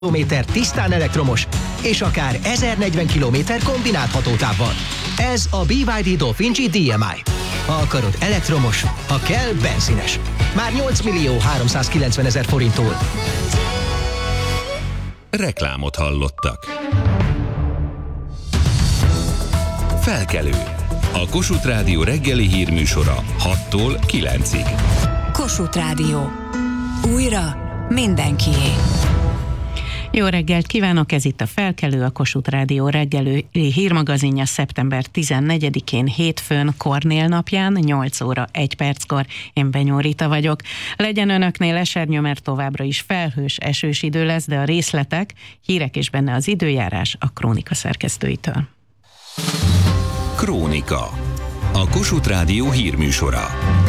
kilométer tisztán elektromos, és akár 1040 km kombinált hatótávval. Ez a BYD Dolphin G DMI. Ha akarod elektromos, ha kell benzines. Már 8.390.000 forinttól. Reklámot hallottak. Felkelő. A Kossuth Rádió reggeli hírműsora 6-tól 9-ig. Kossuth Rádió. Újra mindenkié. Jó reggelt kívánok, ez itt a Felkelő, a Kossuth Rádió reggeli hírmagazinja szeptember 14-én hétfőn, Kornél napján, 8 óra 1 perckor. Én Benyó Rita vagyok. Legyen önöknél esernyő, mert továbbra is felhős, esős idő lesz, de a részletek, hírek és benne az időjárás a Krónika szerkesztőitől. Krónika. A Kossuth Rádió hírműsora.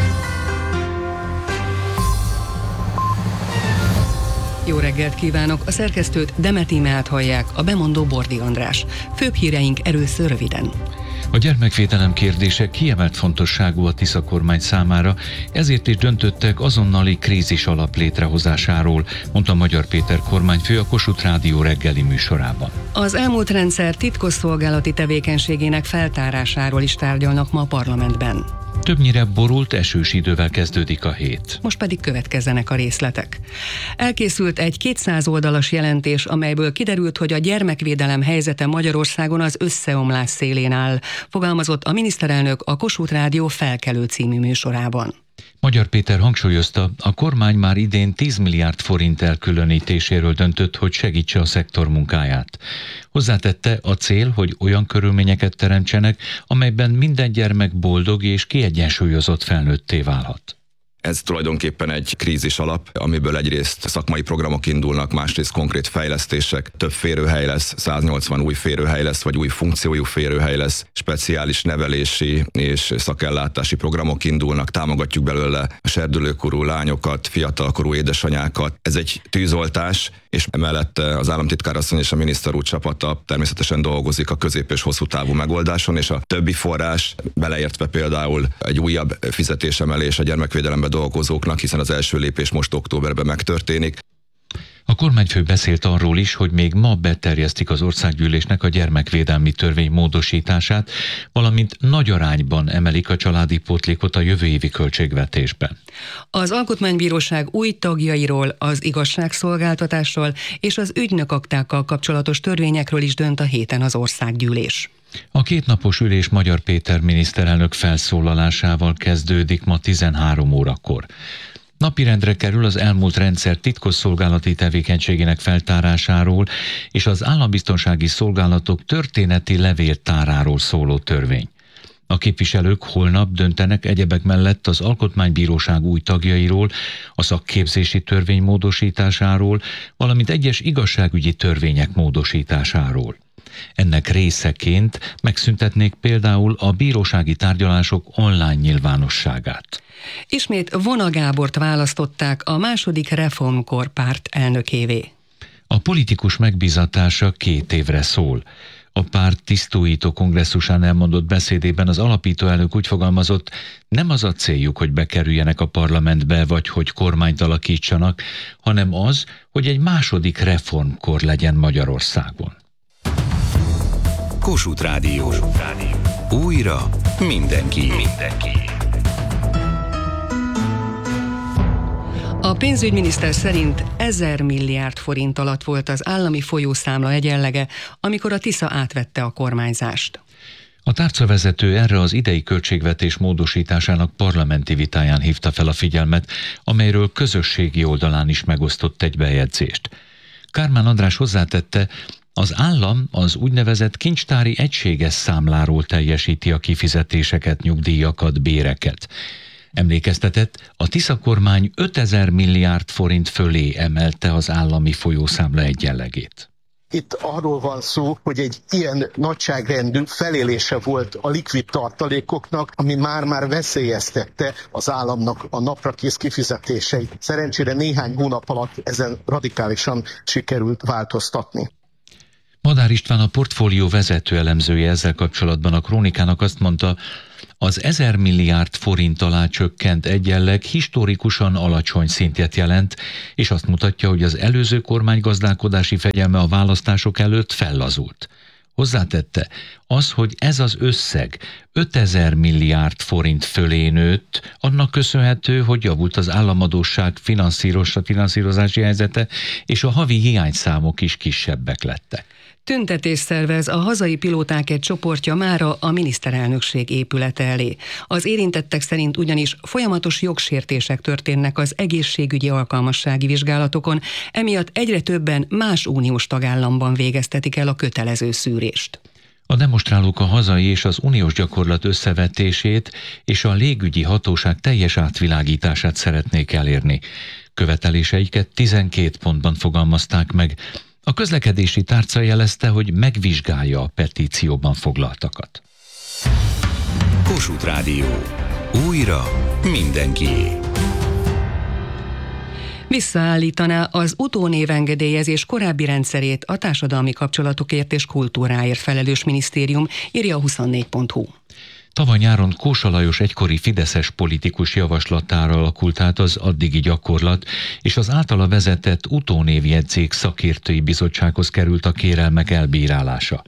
Jó reggelt kívánok! A szerkesztőt Demet Tímeát hallják, a bemondó Bordi András. Főbb híreink először röviden. A gyermekvédelem kérdése kiemelt fontosságú a Tisza kormány számára, ezért is döntöttek azonnali krízis alap létrehozásáról, mondta Magyar Péter kormányfő a Kossuth Rádió reggeli műsorában. Az elmúlt rendszer titkosszolgálati tevékenységének feltárásáról is tárgyalnak ma a parlamentben. Többnyire borult, esős idővel kezdődik a hét. Most pedig következzenek a részletek. Elkészült egy 200 oldalas jelentés, amelyből kiderült, hogy a gyermekvédelem helyzete Magyarországon az összeomlás szélén áll, fogalmazott a miniszterelnök a Kossuth Rádió Felkelő című műsorában. Magyar Péter hangsúlyozta, a kormány már idén 10 milliárd forint elkülönítéséről döntött, hogy segítse a szektor munkáját. Hozzátette, a cél, hogy olyan körülményeket teremtsenek, amelyben minden gyermek boldog és kiegyensúlyozott felnőtté válhat. Ez tulajdonképpen egy krízis alap, amiből egyrészt szakmai programok indulnak, másrészt konkrét fejlesztések, több férőhely lesz, 180 új férőhely lesz, vagy új funkciójú férőhely lesz, speciális nevelési és szakellátási programok indulnak, támogatjuk belőle a serdülőkorú lányokat, fiatalkorú édesanyákat. Ez egy tűzoltás, és emellett az államtitkárasszony és a miniszter úr csapata természetesen dolgozik a közép- és hosszú távú megoldáson, és a többi forrás, beleértve például egy újabb fizetésemelés a gyermekvédelemben dolgozóknak, hiszen az első lépés most októberben megtörténik. A kormányfő beszélt arról is, hogy még ma beterjesztik az országgyűlésnek a gyermekvédelmi törvény módosítását, valamint nagy arányban emelik a családi pótlékot a jövő évi költségvetésben. Az Alkotmánybíróság új tagjairól, az igazságszolgáltatásról és az ügynökaktákkal kapcsolatos törvényekről is dönt a héten az országgyűlés. A kétnapos ülés Magyar Péter miniszterelnök felszólalásával kezdődik ma 13 órakor. Napirendre kerül az elmúlt rendszer titkosszolgálati tevékenységének feltárásáról és az állambiztonsági szolgálatok történeti levéltáráról szóló törvény. A képviselők holnap döntenek egyebek mellett az Alkotmánybíróság új tagjairól, a szakképzési törvény módosításáról, valamint egyes igazságügyi törvények módosításáról. Ennek részeként megszüntetnék például a bírósági tárgyalások online nyilvánosságát. Ismét Vona Gábort választották a második Reformkor párt elnökévé. A politikus megbízatása 2 évre szól. A párt tisztújító kongresszusán elmondott beszédében az alapító elnök úgy fogalmazott, nem az a céljuk, hogy bekerüljenek a parlamentbe, vagy hogy kormányt alakítsanak, hanem az, hogy egy második reformkor legyen Magyarországon. Kossuth Rádió. Újra mindenki. A pénzügyminiszter szerint 1000 milliárd forint alatt volt az állami folyószámla egyenlege, amikor a Tisza átvette a kormányzást. A tárcavezető erre az idei költségvetés módosításának parlamenti vitáján hívta fel a figyelmet, amelyről közösségi oldalán is megosztott egy bejegyzést. Kármán András hozzátette, az állam az úgynevezett kincstári egységes számláról teljesíti a kifizetéseket, nyugdíjakat, béreket. Emlékeztetett, a Tisza kormány 5000 milliárd forint fölé emelte az állami folyószámla egyenlegét. Itt arról van szó, hogy egy ilyen nagyságrendű felélése volt a likvid tartalékoknak, ami már veszélyeztette az államnak a naprakész kifizetéseit. Szerencsére néhány hónap alatt ezen radikálisan sikerült változtatni. Ma Madár István, a portfólió vezető elemzője ezzel kapcsolatban a Krónikának azt mondta, az 1000 milliárd forint alá csökkent egyenleg historikusan alacsony szintet jelent, és azt mutatja, hogy az előző kormány gazdálkodási fegyelme a választások előtt fellazult. Hozzátette, az, hogy ez az összeg 5000 milliárd forint fölé nőtt, annak köszönhető, hogy javult az államadósság finanszírozási helyzete, és a havi hiányszámok is kisebbek lettek. Tüntetést szervez a hazai pilóták egy csoportja mára a miniszterelnökség épülete elé. Az érintettek szerint ugyanis folyamatos jogsértések történnek az egészségügyi alkalmassági vizsgálatokon, emiatt egyre többen más uniós tagállamban végeztetik el a kötelező szűrést. A demonstrálók a hazai és az uniós gyakorlat összevetését és a légügyi hatóság teljes átvilágítását szeretnék elérni. Követeléseiket 12 pontban fogalmazták meg. A közlekedési tárca jelezte, hogy megvizsgálja a petícióban foglaltakat. Kossuth Rádió. Újra mindenkié. Visszaállítaná az utónévengedélyezés korábbi rendszerét a társadalmi kapcsolatokért és kultúráért felelős minisztérium, írja a 24.hu. Tavaly nyáron Kósa Lajos egykori fideszes politikus javaslatára alakult át az addigi gyakorlat, és az általa vezetett utónévjegyzék szakértői bizottsághoz került a kérelmek elbírálása.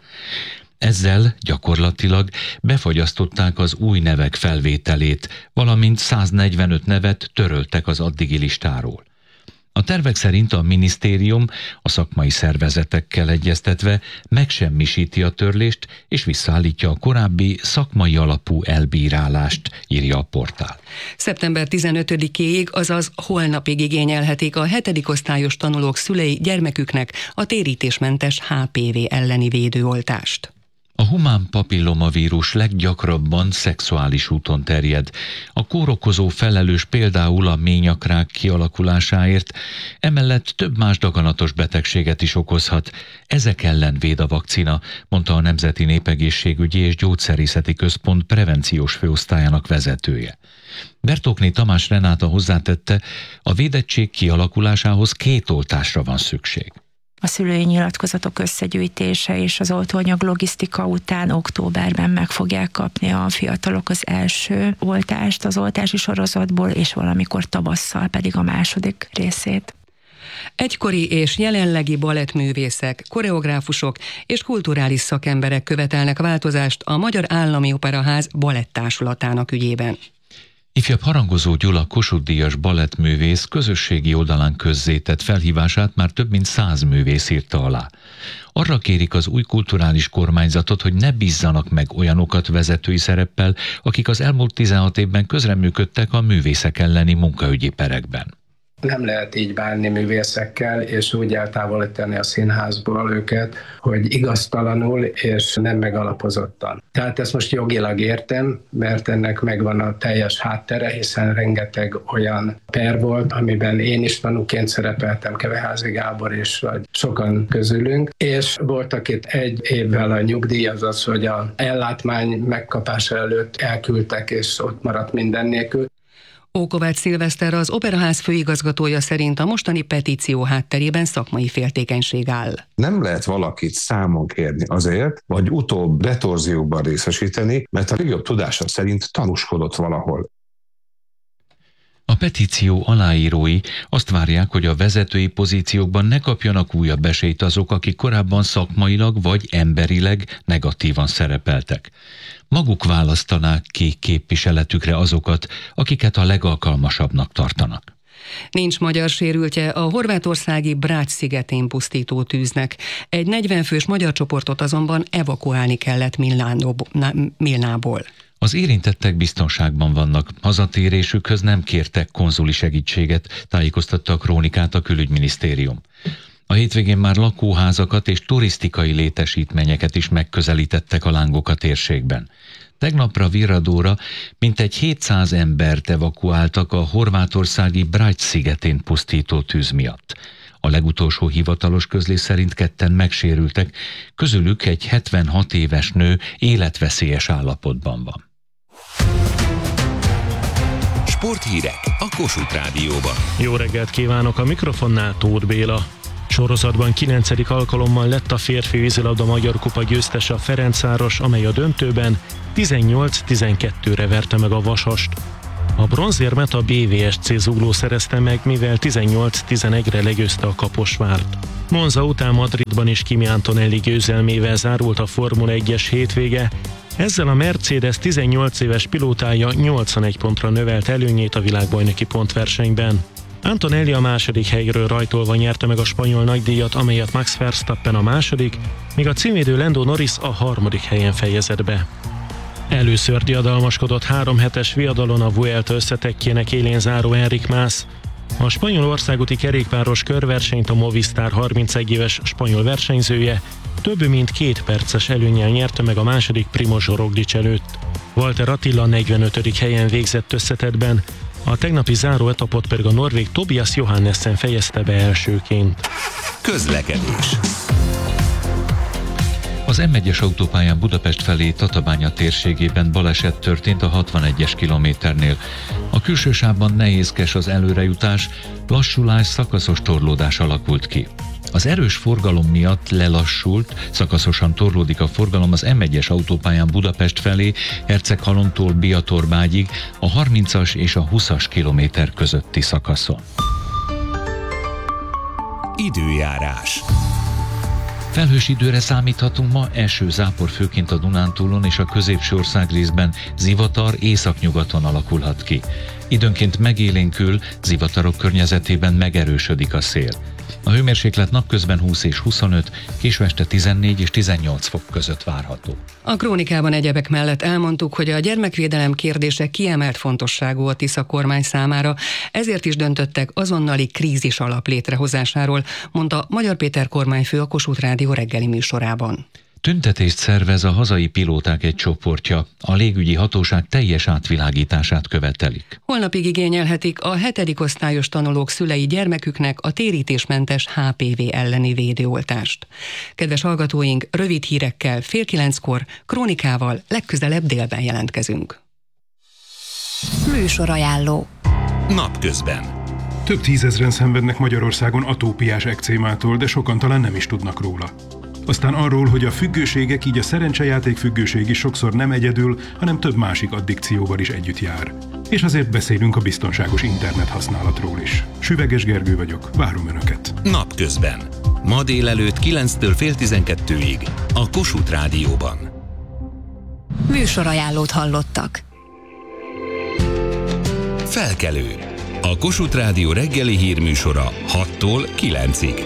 Ezzel gyakorlatilag befagyasztották az új nevek felvételét, valamint 145 nevet töröltek az addigi listáról. A tervek szerint a minisztérium a szakmai szervezetekkel egyeztetve megsemmisíti a törlést és visszaállítja a korábbi szakmai alapú elbírálást, írja a portál. Szeptember 15-éig, azaz holnapig igényelhetik a 7. osztályos tanulók szülei gyermeküknek a térítésmentes HPV elleni védőoltást. A humán papillomavírus leggyakrabban szexuális úton terjed. A kórokozó felelős például a ményakrák kialakulásáért, emellett több más daganatos betegséget is okozhat. Ezek ellen véd a vakcina, mondta a Nemzeti Népegészségügyi és Gyógyszerészeti Központ prevenciós főosztályának vezetője. Bertókné Tamás Renáta hozzátette, a védettség kialakulásához 2 oltásra van szükség. A szülői nyilatkozatok összegyűjtése és az oltóanyag logisztika után októberben meg fogják kapni a fiatalok az első oltást az oltási sorozatból, és valamikor tavasszal pedig a második részét. Egykori és jelenlegi balettművészek, koreográfusok és kulturális szakemberek követelnek változást a Magyar Állami Operaház balettársulatának ügyében. Ifjabb Harangozó Gyula Kossuth-díjas balettművész közösségi oldalán közzétett felhívását már több mint 100 művész írta alá. Arra kérik az új kulturális kormányzatot, hogy ne bízzanak meg olyanokat vezetői szereppel, akik az elmúlt 16 évben közreműködtek a művészek elleni munkaügyi perekben. Nem lehet így bánni művészekkel, és úgy eltávolítani a színházból őket, hogy igaztalanul és nem megalapozottan. Tehát ezt most jogilag értem, mert ennek megvan a teljes háttere, hiszen rengeteg olyan per volt, amiben én is tanúként szerepeltem, Keveházi Gábor is, vagy sokan közülünk, és voltak itt 1 évvel a nyugdíj, azaz, hogy a ellátmány megkapása előtt elküldtek, és ott maradt minden nélkül. Ókovács Szilveszter, az Operaház főigazgatója szerint a mostani petíció hátterében szakmai féltékenység áll. Nem lehet valakit számon kérni azért, vagy utóbb retorziókban részesíteni, mert a legjobb tudása szerint tanúskodott valahol. A petíció aláírói azt várják, hogy a vezetői pozíciókban ne kapjanak újabb esélyt azok, akik korábban szakmailag vagy emberileg negatívan szerepeltek. Maguk választanák ki képviseletükre azokat, akiket a legalkalmasabbnak tartanak. Nincs magyar sérültje a horvátországi Brač szigetén pusztító tűznek. Egy 40 fős magyar csoportot azonban evakuálni kellett Milnából. Az érintettek biztonságban vannak, hazatérésükhöz nem kértek konzuli segítséget, tájékoztatta a Krónikát a Külügyminisztérium. A hétvégén már lakóházakat és turisztikai létesítményeket is megközelítettek a lángok a térségben. Tegnapra Virradóra mintegy 700 embert evakuáltak a horvátországi Brač szigetén pusztító tűz miatt. A legutolsó hivatalos közlés szerint 2-en megsérültek, közülük egy 76 éves nő életveszélyes állapotban van. Sporthírek a Kossuth Rádióban. Jó reggelt kívánok, a mikrofonnál Tóth Béla. Sorozatban 9. alkalommal lett a férfi vízilabda Magyar Kupa győztese a Ferencváros, amely a döntőben 18-12-re verte meg a Vasast. A bronzérmet a BVSC Zugló szerezte meg, mivel 18-11-re legyőzte a Kaposvárt. Monza után Madridban is Kimi Antonelli győzelmével zárult a Formula 1-es hétvége. Ezzel a Mercedes 18 éves pilótája 81 pontra növelt előnyét a világbajnoki pontversenyben. Antonelli a második helyről rajtolva nyerte meg a spanyol nagydíjat, amelyet Max Verstappen a második, míg a címvédő Lando Norris a harmadik helyen fejezett be. Először diadalmaskodott 3 hetes viadalon a Vuelta összetettjének élén záró Enric Mas. A spanyol országúti kerékpáros körversenyt a Movistar 31 éves spanyol versenyzője több mint 2 perces előnnyel nyerte meg a második Primož Roglič előtt. Walter Attila 45. helyen végzett összetettben, a tegnapi záró etapot pedig a norvég Tobias Johannessen fejezte be elsőként. Közlekedés. Az M1-es autópályán Budapest felé Tatabánya térségében baleset történt a 61-es kilométernél. A külső sávban nehézkes az előrejutás, lassulás, szakaszos torlódás alakult ki. Az erős forgalom miatt lelassult, szakaszosan torlódik a forgalom az M1-es autópályán Budapest felé, Herceghalontól Biatorbágyig, a 30-as és a 20-as kilométer közötti szakaszon. Időjárás. Felhős időre számíthatunk ma, eső zápor főként a Dunántúlon és a középső országrészben, zivatar északnyugaton alakulhat ki. Időnként megélénkül, zivatarok környezetében megerősödik a szél. A hőmérséklet napközben 20 és 25, késő este 14 és 18 fok között várható. A krónikában egyebek mellett elmondtuk, hogy a gyermekvédelem kérdése kiemelt fontosságú a Tisza kormány számára, ezért is döntöttek azonnali krízis alap létrehozásáról, mondta Magyar Péter kormányfő a Kossuth Rádió reggeli műsorában. Tüntetést szervez a hazai pilóták egy csoportja, a légügyi hatóság teljes átvilágítását követelik. Holnapig igényelhetik a 7. osztályos tanulók szülei gyermeküknek a térítésmentes HPV elleni védőoltást. Kedves hallgatóink, rövid hírekkel 8:30-kor, krónikával legközelebb délben jelentkezünk. Műsorajánló. Napközben. Több tízezren szenvednek Magyarországon atópiás ekcémától, de sokan talán nem is tudnak róla. Aztán arról, hogy a függőségek, így a szerencsejáték függőség is sokszor nem egyedül, hanem több másik addikcióval is együtt jár. És azért beszélünk a biztonságos internet használatról is. Süveges Gergő vagyok, várom Önöket. Napközben. Ma délelőtt 9-től fél 12-ig a Kossuth Rádióban. Műsorajánlót hallottak. Felkelő. A Kossuth Rádió reggeli hírműsora 6-tól 9-ig.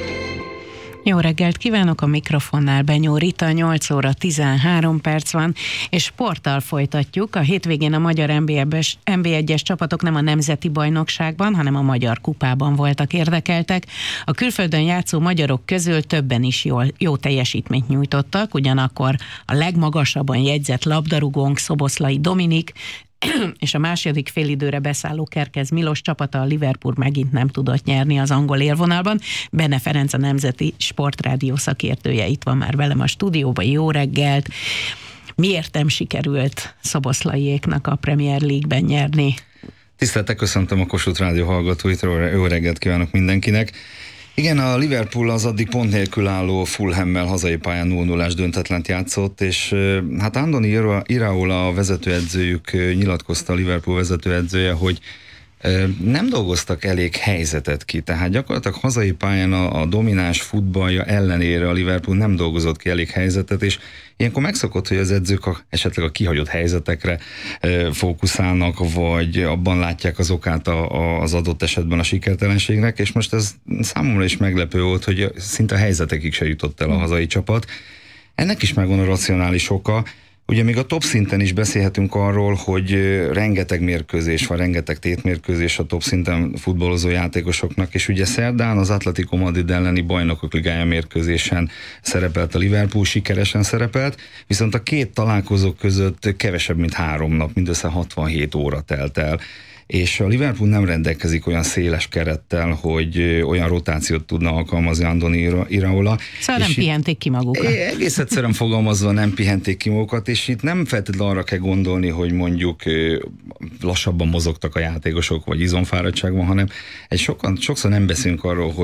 Jó reggelt kívánok, a mikrofonnál Benyó Rita, 8 óra 13 perc van, és sporttal folytatjuk. A hétvégén a magyar NB1-es csapatok nem a nemzeti bajnokságban, hanem a Magyar Kupában voltak érdekeltek. A külföldön játszó magyarok közül többen is jó teljesítményt nyújtottak, ugyanakkor a legmagasabban jegyzett labdarúgónk Szoboszlai Dominik és a második félidőre beszálló Kerkez Milos csapata, a Liverpool megint nem tudott nyerni az angol élvonalban. Benne Ferenc, a Nemzeti Sportrádió szakértője itt van már velem a stúdióban. Jó reggelt! Miért nem sikerült Szoboszlaiéknak a Premier League-ben nyerni? Tiszteltek, köszöntöm a Kossuth Rádió hallgatóit, jó reggelt kívánok mindenkinek! Igen, a Liverpool az addig pont nélkül álló Fulhammel hazai pályán 0-0-ás döntetlent játszott, és hát Andoni Iraola, a vezetőedzőjük nyilatkozta, a Liverpool vezetőedzője, hogy nem dolgoztak elég helyzetet ki, tehát gyakorlatilag hazai pályán a domináns futballja ellenére a Liverpool nem dolgozott ki elég helyzetet, és ilyenkor megszokott, hogy az edzők esetleg a kihagyott helyzetekre fókuszálnak, vagy abban látják az okát az adott esetben a sikertelenségnek, és most ez számomra is meglepő volt, hogy szinte a helyzetekig se jutott el a hazai csapat. Ennek is megvan a racionális oka. Ugye még a top szinten is beszélhetünk arról, hogy rengeteg mérkőzés van, rengeteg tétmérkőzés a top szinten futballozó játékosoknak, és ugye szerdán az Atletico Madrid elleni Bajnokok Ligája mérkőzésen szerepelt a Liverpool, sikeresen szerepelt, viszont a két találkozó között kevesebb, mint 3 nap, mindössze 67 óra telt el. És a Liverpool nem rendelkezik olyan széles kerettel, hogy olyan rotációt tudna alkalmazni Andoni Iraola. Szóval nem pihenték ki magukat. Egész egyszerűen fogalmazva nem pihenték ki magukat, és itt nem feltétlenül arra kell gondolni, hogy mondjuk lassabban mozogtak a játékosok, vagy izomfáradtság van, hanem sokszor nem beszélünk arról,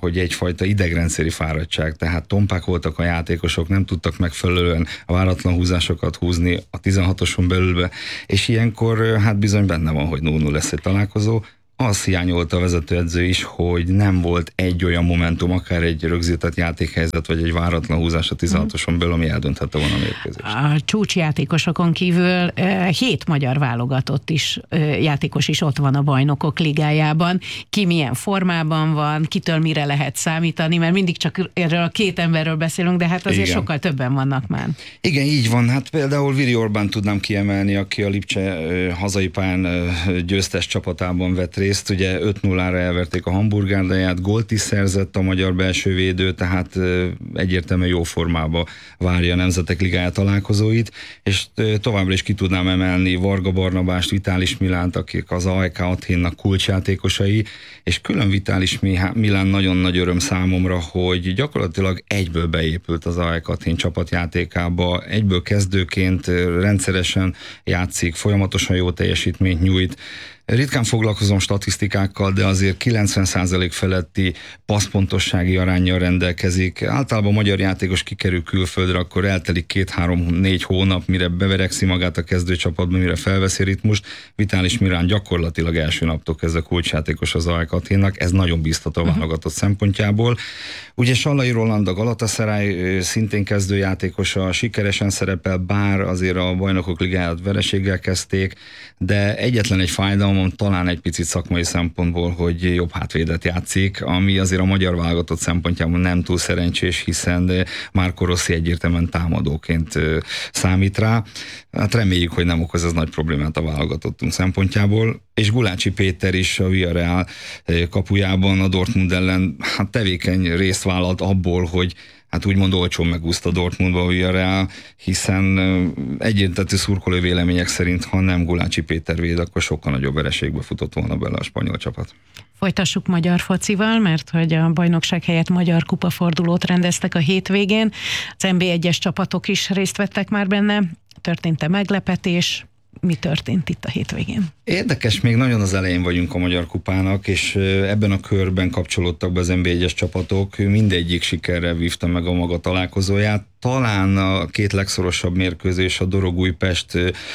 hogy egyfajta idegrendszeri fáradtság, tehát tompák voltak a játékosok, nem tudtak megfelelően a váratlan húzásokat húzni a 16-oson belülbe, és ilyenkor hát bizony benne van, hogy 0-0 lesz egy találkozó. Azt hiányolta a vezetőedző is, hogy nem volt egy olyan momentum, akár egy rögzített játékhelyzet, vagy egy váratlan húzás a 16-oson belül, ami eldönthette volna a mérkőzést. A csúcsjátékosokon kívül 7 magyar válogatott játékos is ott van a Bajnokok Ligájában. Ki milyen formában van, kitől mire lehet számítani, mert mindig csak erről a 2 emberről beszélünk, de hát azért sokkal többen vannak már. Igen, így van. Hát például Viri Orbán tudnám kiemelni, aki a Lipcse hazai pályán győztes csapatában vett részt. Ugye 5-0-ra elverték a Hamburg Gárdáját, gólt is szerzett a magyar belső védő, tehát egyértelműen jó formába várja a Nemzetek Ligája találkozóit, és továbbra is ki tudnám emelni Varga Barnabást, Vitális Milánt, akik az AEK Athénnak kulcsjátékosai, és külön Vitális Milán nagyon nagy öröm számomra, hogy gyakorlatilag egyből beépült az AEK Athén csapatjátékába, egyből kezdőként rendszeresen játszik, folyamatosan jó teljesítményt nyújt. Ritkán foglalkozom statisztikákkal, de azért 90% feletti passzpontossági aránnyal rendelkezik. Általában a magyar játékos kikerül külföldre, akkor eltelik 2-3-4 hónap, mire beverekszi magát a kezdőcsapatba, mire felveszi ritmust. Vitális Milán gyakorlatilag első naptól kezdve kulcsjátékos az AEK Athénnak, ez nagyon biztató a válogatott szempontjából. Ugye Sallai Roland a Galatasaray szintén kezdőjátékosa, sikeresen szerepel, bár azért a Bajnokok Ligáját vereséggel kezdték, de egyetlen egy fájdalom, talán egy picit szakmai szempontból, hogy jobb hátvédet játszik, ami azért a magyar válogatott szempontjából nem túl szerencsés, hiszen Marco Rossi egyértelműen támadóként számít rá. Hát reméljük, hogy nem okoz ez nagy problémát a válogatottunk szempontjából, és Gulácsi Péter is a Villarreal kapujában a Dortmund ellen hát tevékeny részt vállalt abból, hogy hát úgymond olcsón megúszta Dortmundba a Villarreal, hiszen egyértelmű szurkoló vélemények szerint, ha nem Gulácsi Péter véd, akkor sokkal nagyobb vereségbe futott volna bele a spanyol csapat. Folytassuk magyar focival, mert hogy a bajnokság helyett magyar kupafordulót rendeztek a hétvégén. Az NB1-es csapatok is részt vettek már benne. Történt-e meglepetés? Mi történt itt a hétvégén? Érdekes, még nagyon az elején vagyunk a Magyar Kupának, és ebben a körben kapcsolódtak be az NB1-es csapatok, mindegyik sikerrel vívta meg a maga találkozóját. Talán a 2 legszorosabb mérkőzés a Dorog-Újpest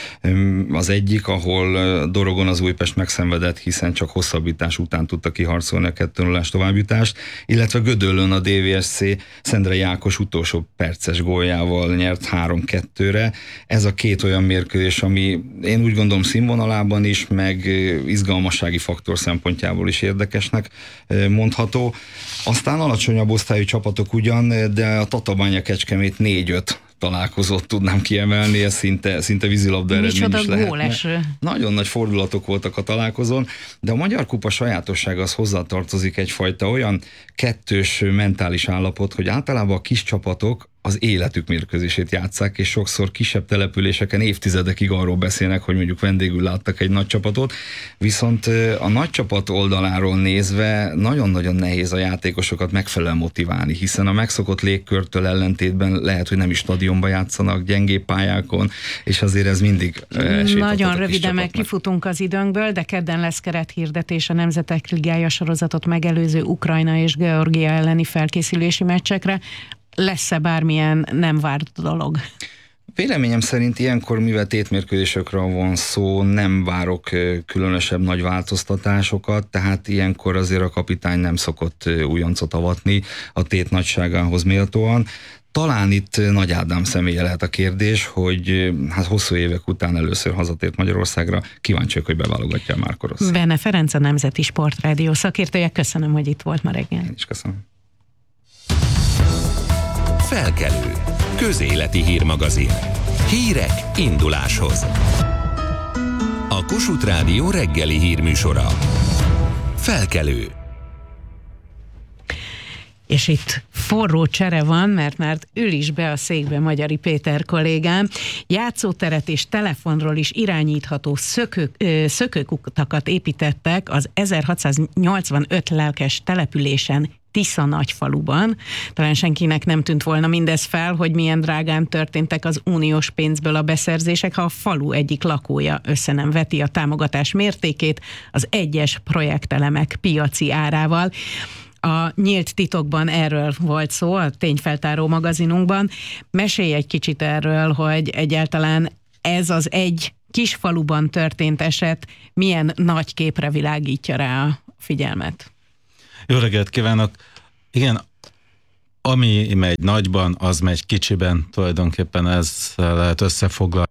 az egyik, ahol Dorogon az Újpest megszenvedett, hiszen csak hosszabbítás után tudta kiharcolni a 2-0-ás továbbjutást, illetve Gödöllön a DVSC Szendrei Ákos utolsó perces góljával nyert 3-2-re. Ez a 2 olyan mérkőzés, ami én úgy gondolom színvonalában is, meg izgalmassági faktor szempontjából is érdekesnek mondható. Aztán alacsonyabb osztályú csapatok ugyan, de a Tatabánya Kecskemét 4-5 találkozót tudnám kiemelni, ez szinte vízilabda eredmény is lehetne. Nagyon nagy fordulatok voltak a találkozón, de a Magyar Kupa sajátossága az hozzátartozik egyfajta olyan kettős mentális állapot, hogy általában a kis csapatok az életük mérkőzését játsszák, és sokszor kisebb településeken évtizedekig arról beszélnek, hogy mondjuk vendégül láttak egy nagy csapatot, viszont a nagy csapat oldaláról nézve nagyon-nagyon nehéz a játékosokat megfelelően motiválni, hiszen a megszokott légkörtől ellentétben lehet, hogy nem is stadionban játszanak, gyengébb pályákon, és azért ez mindig nagyon röviden meg kifutunk az időnkből, de kedden lesz kerethirdetés a Nemzetek Ligája sorozatot megelőző Ukrajna és Georgia elleni felkészülési meccsekre. Lesz-e bármilyen nem várt dolog? Véleményem szerint ilyenkor, mivel tétmérkőzésekről van szó, nem várok különösebb nagy változtatásokat, tehát ilyenkor azért a kapitány nem szokott újoncot avatni a tét nagyságához méltóan. Talán itt Nagy Ádám személye lehet a kérdés, hogy hát hosszú évek után először hazatért Magyarországra, kíváncsiak, hogy beválogatja Marco Rossi. Benne Ferenc, a Nemzeti Sportrádió szakértője, köszönöm, hogy itt volt ma reggel. Én is köszönöm. Felkelő. Közéleti hírmagazin. Hírek induláshoz. A Kossuth Rádió reggeli hírműsora. Felkelő. És itt forró csere van, mert már ül is be a székbe Magyari Péter kollégám. Játszóteret és telefonról is irányítható szökőkutakat építettek az 1685 lelkes településen, Tisza-Nagyfaluban. Talán senkinek nem tűnt volna mindez fel, hogy milyen drágán történtek az uniós pénzből a beszerzések, ha a falu egyik lakója össze nem veti a támogatás mértékét az egyes projektelemek piaci árával. A Nyílt titokban erről volt szó, a Tényfeltáró magazinunkban. Mesélj egy kicsit erről, hogy egyáltalán ez az egy kis faluban történt eset milyen nagy képre világítja rá a figyelmet. Jó reggelt kívánok! Igen, ami megy nagyban, az megy kicsiben, tulajdonképpen ez lehet összefoglalni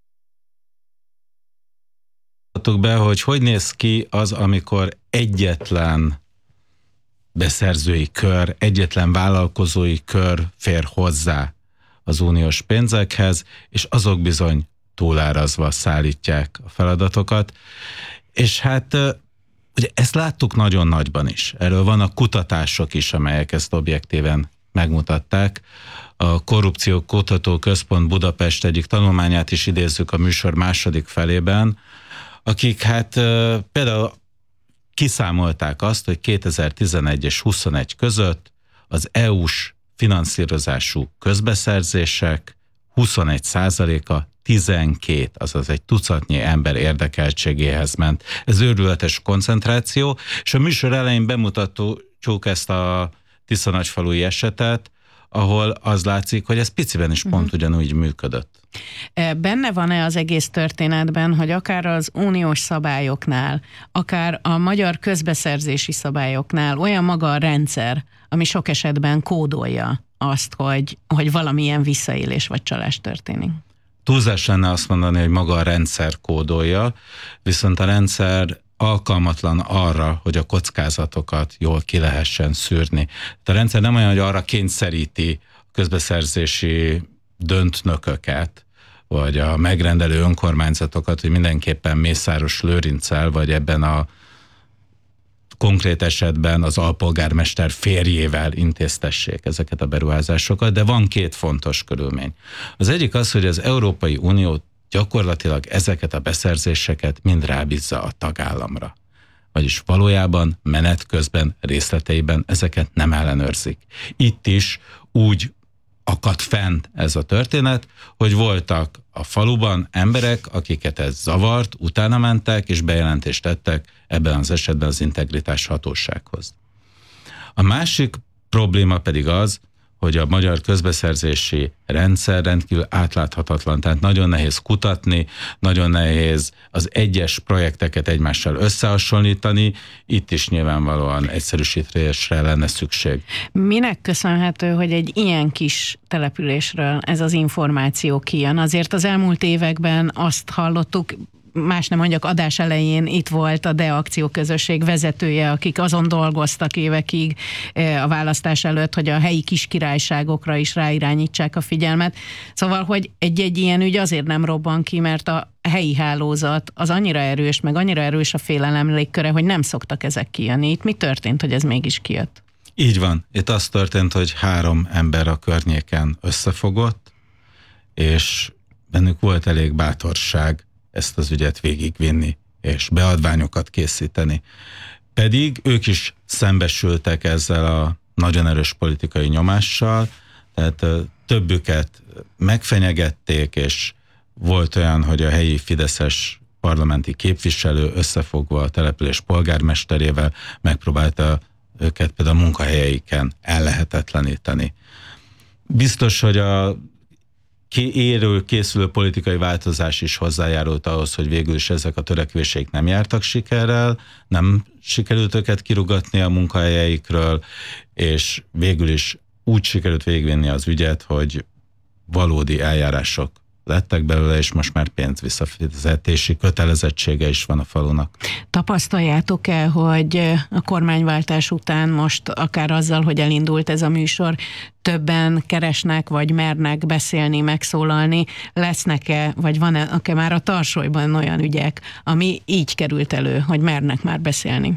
be, hogy néz ki az, amikor egyetlen beszerzői kör, egyetlen vállalkozói kör fér hozzá az uniós pénzekhez, és azok bizony túlárazva szállítják a feladatokat. És hát ugye ezt láttuk nagyon nagyban is. Erről vannak kutatások is, amelyek ezt objektíven megmutatták. A Korrupció Kutató Központ Budapest egyik tanulmányát is idézzük a műsor második felében, akik hát például kiszámolták azt, hogy 2011 és 2021 között az EU-s finanszírozású közbeszerzések 21%-a 12, azaz egy tucatnyi ember érdekeltségéhez ment. Ez őrületes koncentráció, és a műsor elején bemutatjuk ezt a Tisza-Nagyfalui esetet, ahol az látszik, hogy ez piciben is pont ugyanúgy működött. Benne van-e az egész történetben, hogy akár az uniós szabályoknál, akár a magyar közbeszerzési szabályoknál olyan maga a rendszer, ami sok esetben kódolja azt, hogy valamilyen visszaélés vagy csalás történik? Túlzás lenne azt mondani, hogy maga a rendszer kódolja, viszont a rendszer alkalmatlan arra, hogy a kockázatokat jól ki lehessen szűrni. A rendszer nem olyan, hogy arra kényszeríti a közbeszerzési döntnököket, vagy a megrendelő önkormányzatokat, hogy mindenképpen Mészáros Lőrinccel, vagy ebben a konkrét esetben az alpolgármester férjével intéztessék ezeket a beruházásokat, de van két fontos körülmény. Az egyik az, hogy az Európai Unió gyakorlatilag ezeket a beszerzéseket mind rábízza a tagállamra. Vagyis valójában menet közben, részleteiben ezeket nem ellenőrzik. Itt is úgy akadt fent ez a történet, hogy voltak a faluban emberek, akiket ez zavart, utána mentek és bejelentést tettek ebben az esetben az integritás hatósághoz. A másik probléma pedig az, hogy a magyar közbeszerzési rendszer rendkívül átláthatatlan, tehát nagyon nehéz kutatni, nagyon nehéz az egyes projekteket egymással összehasonlítani, itt is nyilvánvalóan egyszerűsítésre lenne szükség. Minek köszönhető, hogy egy ilyen kis településről ez az információ kijön? Azért az elmúlt években azt hallottuk, más nem mondjak, adás elején itt volt a DEA akcióközösség vezetője, akik azon dolgoztak évekig a választás előtt, hogy a helyi kiskirályságokra is ráirányítsák a figyelmet. Szóval, hogy egy ilyen ügy azért nem robban ki, mert a helyi hálózat az annyira erős, meg annyira erős a félelem légköre, hogy nem szoktak ezek kijönni. Itt mi történt, hogy ez mégis kijött? Így van. Itt az történt, hogy 3 ember a környéken összefogott, és bennük volt elég bátorság ezt az ügyet végigvinni, és beadványokat készíteni. Pedig ők is szembesültek ezzel a nagyon erős politikai nyomással, tehát többüket megfenyegették, és volt olyan, hogy a helyi fideszes parlamenti képviselő összefogva a település polgármesterével megpróbálta őket például a munkahelyeiken ellehetetleníteni. Biztos, hogy a készülő politikai változás is hozzájárult ahhoz, hogy végül is ezek a törekvéseik nem jártak sikerrel, nem sikerült őket kirúgatni a munkahelyeikről, és végül is úgy sikerült végigvinni az ügyet, hogy valódi eljárások lettek belőle, és most már pénzvisszafizetési kötelezettsége is van a falunak. Tapasztaljátok-e, hogy a kormányváltás után most akár azzal, hogy elindult ez a műsor, többen keresnek, vagy mernek beszélni, megszólalni, lesznek-e, vagy van-e már a tarsolyban olyan ügyek, ami így került elő, hogy mernek már beszélni?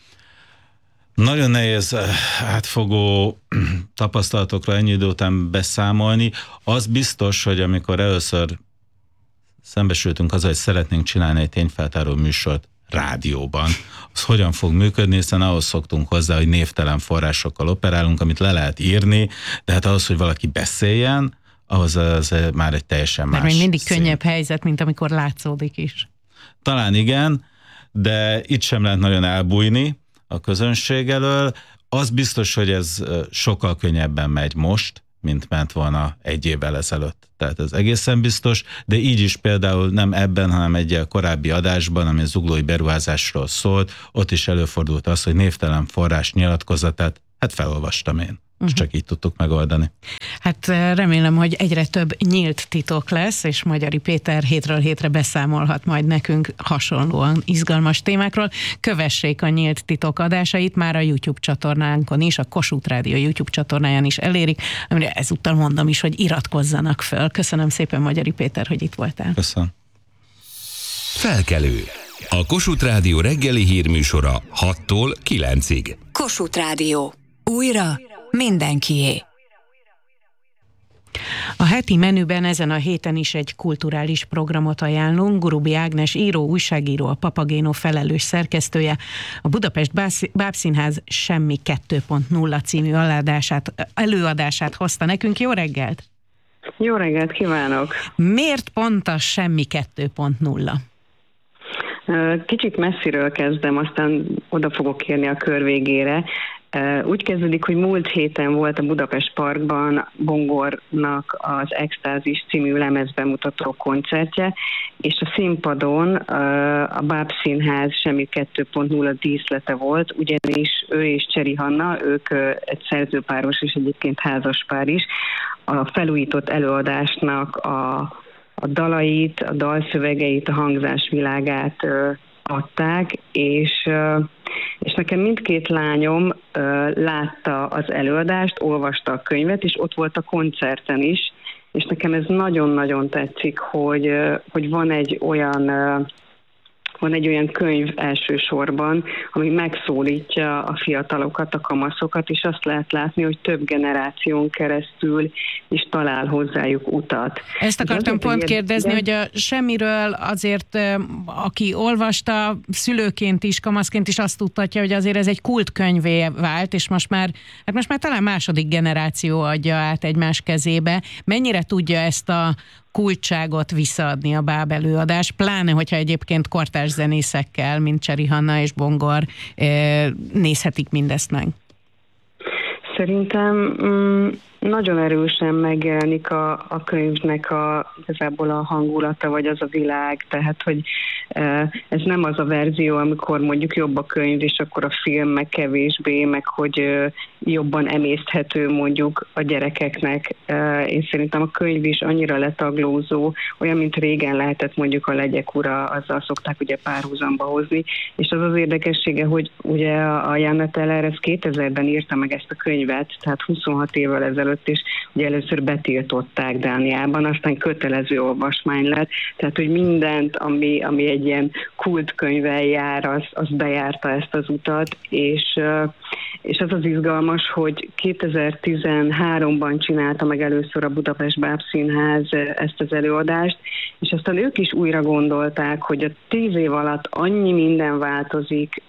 Nagyon nehéz átfogó tapasztalatokra ennyi idő után beszámolni. Az biztos, hogy amikor először szembesültünk azzal, hogy szeretnénk csinálni egy tényfeltáró műsort rádióban, az hogyan fog működni, hiszen ahhoz szoktunk hozzá, hogy névtelen forrásokkal operálunk, amit le lehet írni, de hát ahhoz, hogy valaki beszéljen, ahhoz az már egy teljesen más. Mert még mindig könnyebb helyzet, mint amikor látszódik is. Talán igen, de itt sem lehet nagyon elbújni a közönség elől. Az biztos, hogy ez sokkal könnyebben megy most, mint ment volna egy évvel ezelőtt. Tehát ez egészen biztos, de így is például nem ebben, hanem egy korábbi adásban, ami a zuglói beruházásról szólt, ott is előfordult az, hogy névtelen forrás nyilatkozatát, felolvastam én. Csak így tudtuk megoldani. Hát remélem, hogy egyre több nyílt titok lesz, és Magyari Péter hétről hétre beszámolhat majd nekünk hasonlóan izgalmas témákról. Kövessék a Nyílt Titok adásait, már a YouTube csatornánkon is, a Kossuth Rádió YouTube csatornáján is elérik, amire ezúttal mondom is, hogy iratkozzanak föl. Köszönöm szépen, Magyari Péter, hogy itt voltál. Köszönöm. Felkelő. A Kossuth Rádió reggeli hírműsora 6-tól 9-ig. Kossuth Rádió. Újra mindenkié. A heti menüben ezen a héten is egy kulturális programot ajánlunk. Gurubi Ágnes író, újságíró, a Papagéno felelős szerkesztője, a Budapest Bábszínház Semmi 2.0 című előadását hozta nekünk. Jó reggelt! Jó reggelt kívánok! Miért pont a Semmi 2.0? Kicsit messziről kezdem, aztán oda fogok érni a kör végére. Úgy kezdődik, hogy múlt héten volt a Budapest Parkban Bongornak az Extázis című lemezbemutató koncertje, és a színpadon a Bábszínház Semmi 2.0 díszlete volt, ugyanis ő és Cseri Hanna, ők egy szerzőpáros és egyébként házaspár is, a felújított előadásnak a dalait, a dalszövegeit, a hangzásvilágát adták, és nekem mindkét lányom látta az előadást, olvasta a könyvet, és ott volt a koncerten is, és nekem ez nagyon-nagyon tetszik, hogy van egy olyan könyv elsősorban, ami megszólítja a fiatalokat, a kamaszokat, és azt lehet látni, hogy több generáción keresztül is talál hozzájuk utat. Ezt akartam pont kérdezni, hogy a Semmiről azért, aki olvasta, szülőként is, kamaszként is azt tudtatja, hogy azért ez egy kultkönyvé vált, és most már talán második generáció adja át egymás kezébe. Mennyire tudja ezt a kulcsságot visszaadni a Báb előadás, pláne, hogyha egyébként kortárs zenészekkel, mint Cseri Hanna és Bongor nézhetik mindezt meg? Szerintem nagyon erősen megjelenik a könyvnek igazából a hangulata, vagy az a világ, tehát, hogy ez nem az a verzió, amikor mondjuk jobb a könyv, és akkor a film meg kevésbé, meg hogy jobban emészthető mondjuk a gyerekeknek. Én szerintem a könyv is annyira letaglózó, olyan, mint régen lehetett mondjuk a Legyek ura, azzal szokták ugye párhuzamba hozni, és az érdekessége, hogy ugye a Janne Teller ez 2000-ben írta meg ezt a könyvet, tehát 26 évvel ezelőtt is, ugye először betiltották Dániában, aztán kötelező olvasmány lett, tehát hogy mindent, ami egy ilyen kultkönyvvel jár, az bejárta ezt az utat, és az izgalmas, hogy 2013-ban csinálta meg először a Budapest Bábszínház ezt az előadást, és aztán ők is újra gondolták, hogy a 10 év alatt annyi minden változik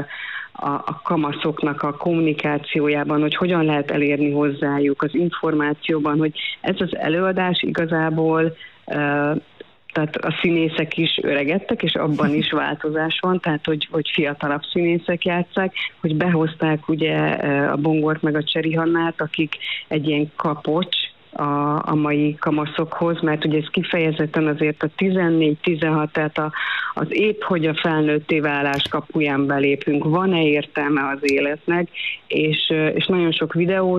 a kamaszoknak a kommunikációjában, hogy hogyan lehet elérni hozzájuk az információban, hogy ez az előadás igazából tehát a színészek is öregedtek, és abban is változás van, tehát hogy fiatalabb színészek játsszák, hogy behozták ugye a Bongort meg a Cseri Hannát, akik egy ilyen kapocs a mai kamaszokhoz, mert ugye ez kifejezetten azért a 14-16, tehát az épp, hogy a felnőtté válás kapuján belépünk, van-e értelme az életnek, és nagyon sok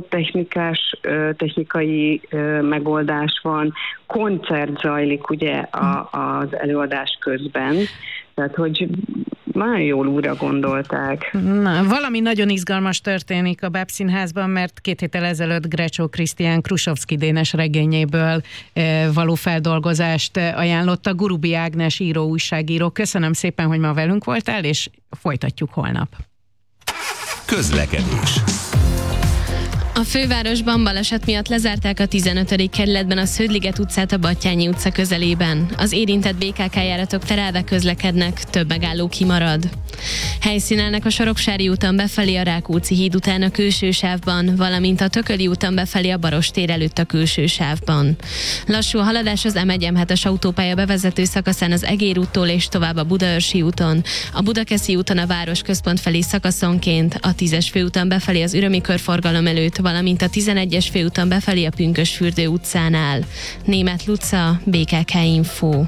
technikai megoldás van, koncert zajlik ugye az előadás közben, tehát hogy már jól újra gondolták. Na, valami nagyon izgalmas történik a Bábszínházban, mert 2 héttel ezelőtt Grecsó Krisztián Krusovszki Dénes regényéből való feldolgozást ajánlotta Gurubi Ágnes író, újságíró. Köszönöm szépen, hogy ma velünk voltál, és folytatjuk holnap. Közlekedés. A fővárosban baleset miatt lezárták a 15. kerületben a Sződliget utcát a Battyányi utca közelében. Az érintett BKK járatok terelve közlekednek, több megálló kimarad. Helyszínelnek a Soroksári úton befelé a Rákóczi híd után a külső sávban, valamint a Tököli úton befelé a Barostér előtt a külső sávban. Lassú a haladás az M1-M7-es autópálya bevezető szakaszán az Egér úttól és tovább a Budaörsi úton, a Budakeszi úton a városközpont felé szakaszonként, a 10-es főúton befelé az Ürömi körforgalom előtt, valamint a 11-es főúton befelé a Pünkösdfürdő utcánál. Németh Luca, BKK Info.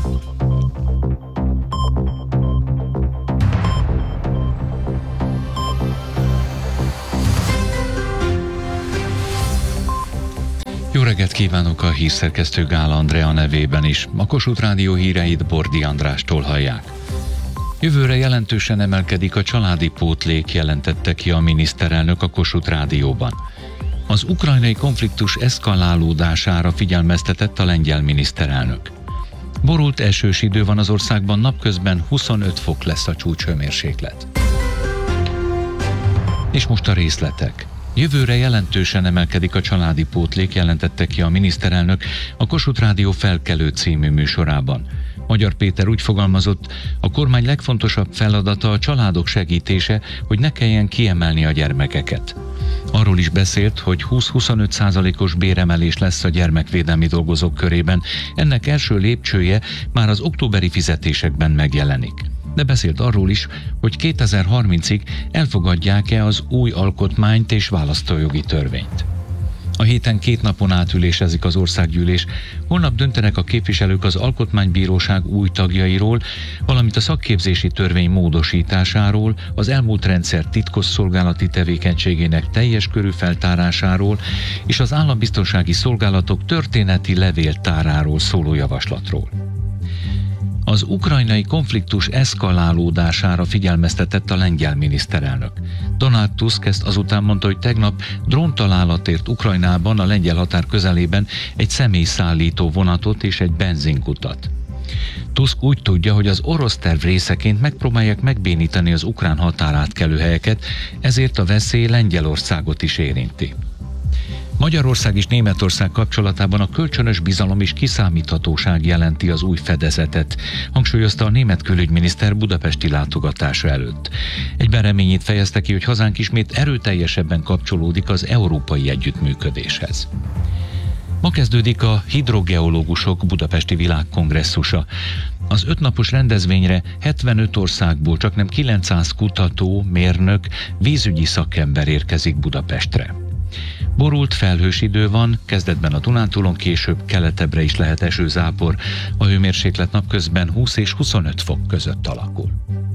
Jó reggelt kívánok a hírszerkesztő Gála Andrea nevében is. A Kossuth Rádió híreit Bordi Andrástól hallják. Jövőre jelentősen emelkedik a családi pótlék, jelentette ki a miniszterelnök a Kossuth Rádióban. Az ukrajnai konfliktus eszkalálódására figyelmeztetett a lengyel miniszterelnök. Borult esős idő van az országban, napközben 25 fok lesz a csúcshőmérséklet. És most a részletek. Jövőre jelentősen emelkedik a családi pótlék, jelentette ki a miniszterelnök a Kossuth Rádió Felkelő című műsorában. Magyar Péter úgy fogalmazott, a kormány legfontosabb feladata a családok segítése, hogy ne kelljen kiemelni a gyermekeket. Arról is beszélt, hogy 20-25%-os béremelés lesz a gyermekvédelmi dolgozók körében. Ennek első lépcsője már az októberi fizetésekben megjelenik. De beszélt arról is, hogy 2030-ig elfogadják-e az új alkotmányt és választójogi törvényt. A héten 2 napon átülésezik az országgyűlés, holnap döntenek a képviselők az Alkotmánybíróság új tagjairól, valamint a szakképzési törvény módosításáról, az elmúlt rendszer titkosszolgálati tevékenységének teljes körű feltárásáról és az állambiztonsági szolgálatok történeti levéltáráról szóló javaslatról. Az ukrajnai konfliktus eszkalálódására figyelmeztetett a lengyel miniszterelnök. Donald Tusk ezt azután mondta, hogy tegnap dróntalálat ért Ukrajnában, a lengyel határ közelében egy személyszállító vonatot és egy benzinkutat. Tusk úgy tudja, hogy az orosz terv részeként megpróbálják megbénítani az ukrán határátkelő helyeket, ezért a veszély Lengyelországot is érinti. Magyarország és Németország kapcsolatában a kölcsönös bizalom és kiszámíthatóság jelenti az új fedezetet, hangsúlyozta a német külügyminiszter budapesti látogatása előtt. Egyben reményét fejezte ki, hogy hazánk ismét erőteljesebben kapcsolódik az európai együttműködéshez. Ma kezdődik a hidrogeológusok budapesti világkongresszusa. Az 5 napos rendezvényre 75 országból csaknem 900 kutató, mérnök, vízügyi szakember érkezik Budapestre. Borult, felhős idő van, kezdetben a Dunántúlon, később keletebbre is lehet esőzápor. A hőmérséklet napközben 20 és 25 fok között alakul.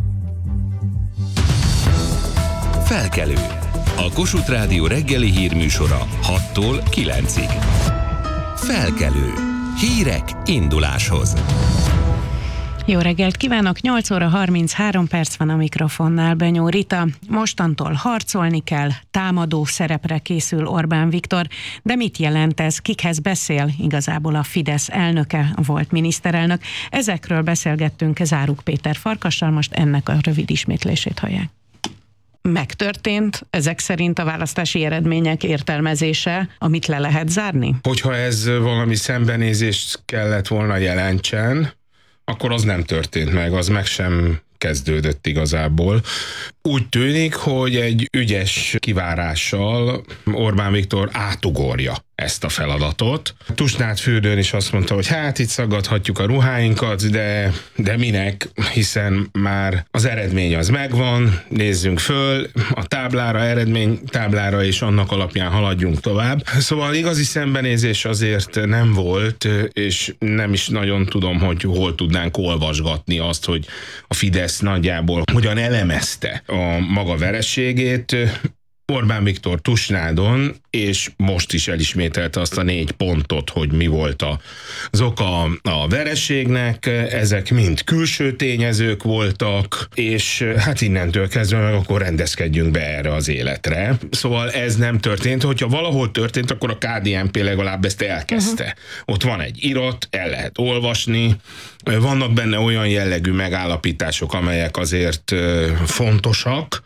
Felkelő. A Kossuth Rádió reggeli hírműsora 6-tól 9-ig. Felkelő. Hírek induláshoz. Jó reggelt kívánok! 8 óra 33 perc van a mikrofonnál, Benyó Rita. Mostantól harcolni kell, támadó szerepre készül Orbán Viktor. De mit jelent ez? Kikhez beszél? Igazából a Fidesz elnöke, volt miniszterelnök. Ezekről beszélgettünk Záruk Péter Farkassal, most ennek a rövid ismétlését hallják. Megtörtént ezek szerint a választási eredmények értelmezése, amit le lehet zárni? Hogyha ez valami szembenézést kellett volna jelentsen, akkor az nem történt meg, az meg sem kezdődött igazából. Úgy tűnik, hogy egy ügyes kivárással Orbán Viktor átugorja ezt a feladatot. Tusnád fürdőn is azt mondta, hogy hát itt szaggathatjuk a ruháinkat, de minek, hiszen már az eredmény az megvan, nézzünk föl a táblára, eredménytáblára, és annak alapján haladjunk tovább. Szóval igazi szembenézés azért nem volt, és nem is nagyon tudom, hogy hol tudnánk olvasgatni azt, hogy a Fidesz nagyjából hogyan elemezte a maga vereségét. Orbán Viktor Tusnádon, és most is elismételte azt a 4 pontot, hogy mi volt az oka a vereségnek, ezek mind külső tényezők voltak, és hát innentől kezdve meg akkor rendezkedjünk be erre az életre. Szóval ez nem történt, hogyha valahol történt, akkor a KDNP legalább ezt elkezdte. Ott van egy irat, el lehet olvasni, vannak benne olyan jellegű megállapítások, amelyek azért fontosak,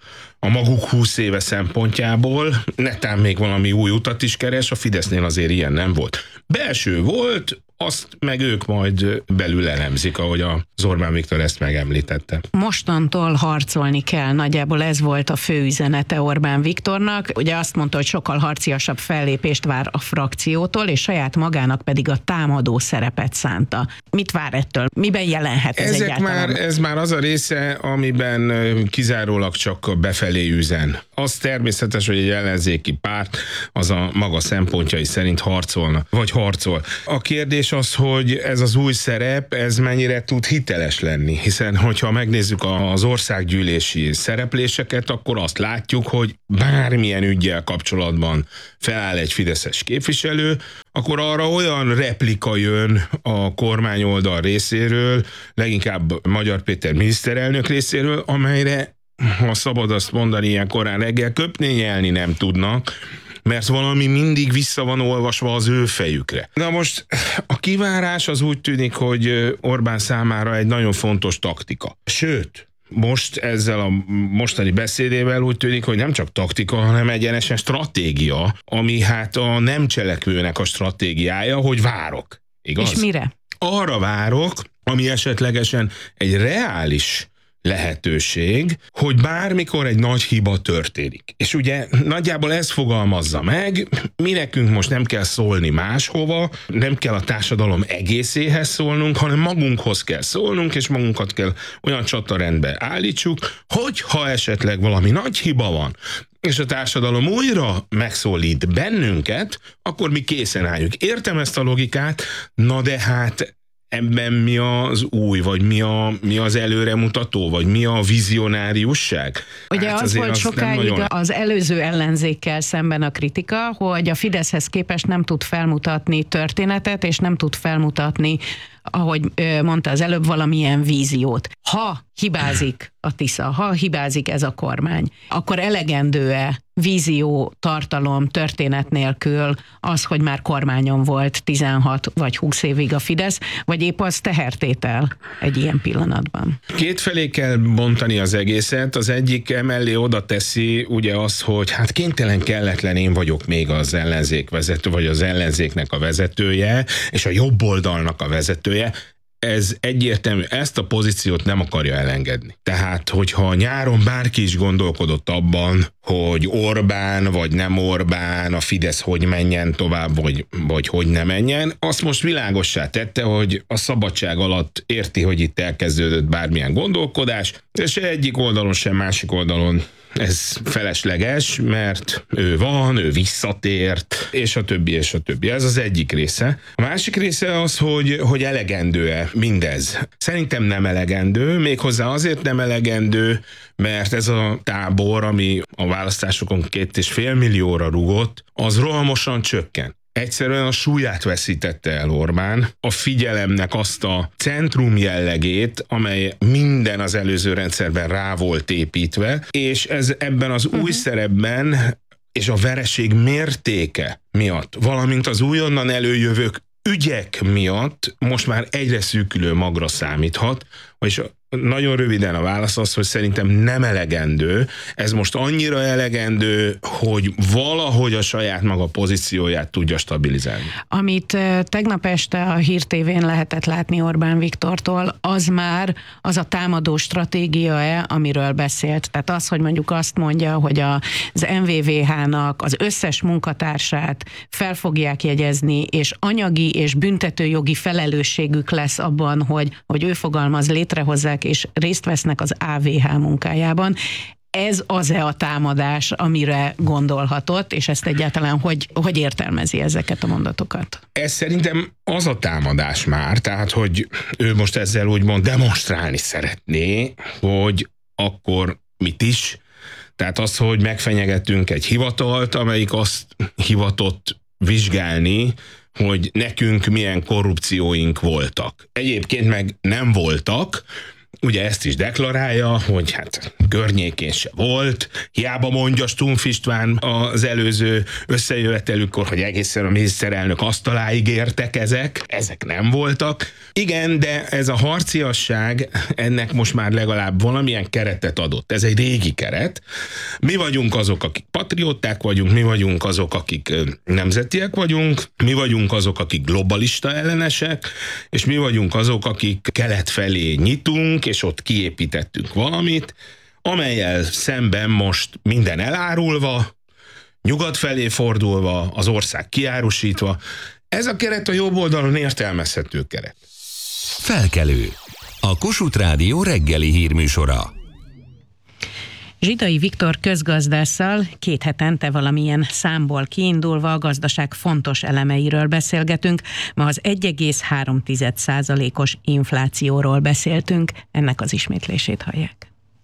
a maguk 20 éve szempontjából, netán még valami új utat is keres, a Fidesznél azért ilyen nem volt. Belső volt, azt meg ők majd belül elemzik, ahogy az Orbán Viktor ezt megemlítette. Mostantól harcolni kell, nagyjából ez volt a fő üzenete Orbán Viktornak. Ugye azt mondta, hogy sokkal harciasabb fellépést vár a frakciótól, és saját magának pedig a támadó szerepet szánta. Mit vár ettől? Miben jelenhet ez egyáltalán? Ez már az a része, amiben kizárólag csak befelé üzen. Az természetes, hogy egy ellenzéki párt az a maga szempontjai szerint harcolna, vagy harcol. A kérdés az, hogy ez az új szerep, ez mennyire tud hiteles lenni, hiszen hogyha megnézzük az országgyűlési szerepléseket, akkor azt látjuk, hogy bármilyen üggyel kapcsolatban feláll egy fideszes képviselő, akkor arra olyan replika jön a kormányoldal részéről, leginkább Magyar Péter miniszterelnök részéről, amelyre, ha szabad azt mondani ilyen korán reggel, köpni-nyelni nem tudnak, mert valami mindig vissza van olvasva az ő fejükre. Na most a kivárás az úgy tűnik, hogy Orbán számára egy nagyon fontos taktika. Sőt, most ezzel a mostani beszédével úgy tűnik, hogy nem csak taktika, hanem egyenesen stratégia, ami hát a nem cselekvőnek a stratégiája, hogy várok. Igaz? És mire? Arra várok, ami esetlegesen egy reális lehetőség, hogy bármikor egy nagy hiba történik. És ugye nagyjából ez fogalmazza meg, mi nekünk most nem kell szólni máshova, nem kell a társadalom egészéhez szólnunk, hanem magunkhoz kell szólnunk, és magunkat kell olyan csatarendbe állítsuk, hogy ha esetleg valami nagy hiba van, és a társadalom újra megszólít bennünket, akkor mi készen álljuk. Értem ezt a logikát, na de hát ebben mi az új, vagy mi az előremutató, vagy mi a vizionáriusság? Ugye hát az volt sokáig az előző ellenzékkel szemben a kritika, hogy a Fideszhez képest nem tud felmutatni történetet, és nem tud felmutatni, ahogy mondta az előbb, valamilyen víziót. Ha hibázik a Tisza, ha hibázik ez a kormány, akkor elegendő-e vízió, tartalom, történet nélkül az, hogy már kormányon volt 16 vagy 20 évig a Fidesz, vagy épp az tehertétel egy ilyen pillanatban? Kétfelé kell bontani az egészet. Az egyik emellé oda teszi ugye az, hogy hát kénytelen kelletlen én vagyok még az ellenzék vezető, vagy az ellenzéknek a vezetője, és a jobb oldalnak a vezetője. Ez egyértelmű, ezt a pozíciót nem akarja elengedni. Tehát, hogyha nyáron bárki is gondolkodott abban, hogy Orbán vagy nem Orbán, a Fidesz hogy menjen tovább, vagy hogy ne menjen, azt most világossá tette, hogy a szabadság alatt érti, hogy itt elkezdődött bármilyen gondolkodás, és egyik oldalon sem, másik oldalon ez felesleges, mert ő van, ő visszatért, és a többi, és a többi. Ez az egyik része. A másik része az, hogy elegendő-e mindez. Szerintem nem elegendő, méghozzá azért nem elegendő, mert ez a tábor, ami a választásokon 2,5 millióra rugott, az rohamosan csökken. Egyszerűen a súlyát veszítette el Orbán, a figyelemnek azt a centrum jellegét, amely minden az előző rendszerben rá volt építve, és ez ebben az új szerepben és a vereség mértéke miatt, valamint az újonnan előjövők ügyek miatt most már egyre szűkülő magra számíthat, és nagyon röviden a válasz az, hogy szerintem nem elegendő. Ez most annyira elegendő, hogy valahogy a saját maga pozícióját tudja stabilizálni. Amit tegnap este a Hír TV-n lehetett látni Orbán Viktortól, az már az a támadó stratégia-e, amiről beszélt. Tehát az, hogy mondjuk azt mondja, hogy az MVVH-nak az összes munkatársát fel fogják jegyezni, és anyagi és büntetőjogi felelősségük lesz abban, hogy ő fogalmaz, létrehozzák és részt vesznek az AVH munkájában. Ez az-e a támadás, amire gondolhatott, és ezt egyáltalán hogy értelmezi ezeket a mondatokat? Ez szerintem az a támadás már, tehát hogy ő most ezzel úgymond demonstrálni szeretné, hogy akkor mit is. Tehát az, hogy megfenyegetünk egy hivatalt, amelyik azt hivatott vizsgálni, hogy nekünk milyen korrupcióink voltak. Egyébként meg nem voltak, ugye ezt is deklarálja, hogy hát környékén se volt, hiába mondja Stumpf István az előző összejövetelükkor, hogy egészen a miniszterelnök asztaláig értek ezek nem voltak. Igen, de ez a harciasság ennek most már legalább valamilyen keretet adott. Ez egy régi keret. Mi vagyunk azok, akik patrióták vagyunk, mi vagyunk azok, akik nemzetiek vagyunk, mi vagyunk azok, akik globalista ellenesek, és mi vagyunk azok, akik kelet felé nyitunk, és ott kiépítettünk valamit, amellyel szemben most minden elárulva, nyugat felé fordulva, az ország kiárusítva. Ez a keret a jobb oldalon értelmezhető keret. Felkelő. A Kossuth Rádió reggeli hírműsora. Zsidai Viktor közgazdásszal 2 hetente valamilyen számból kiindulva a gazdaság fontos elemeiről beszélgetünk. Ma az 1,3%-os inflációról beszéltünk, ennek az ismétlését hallják.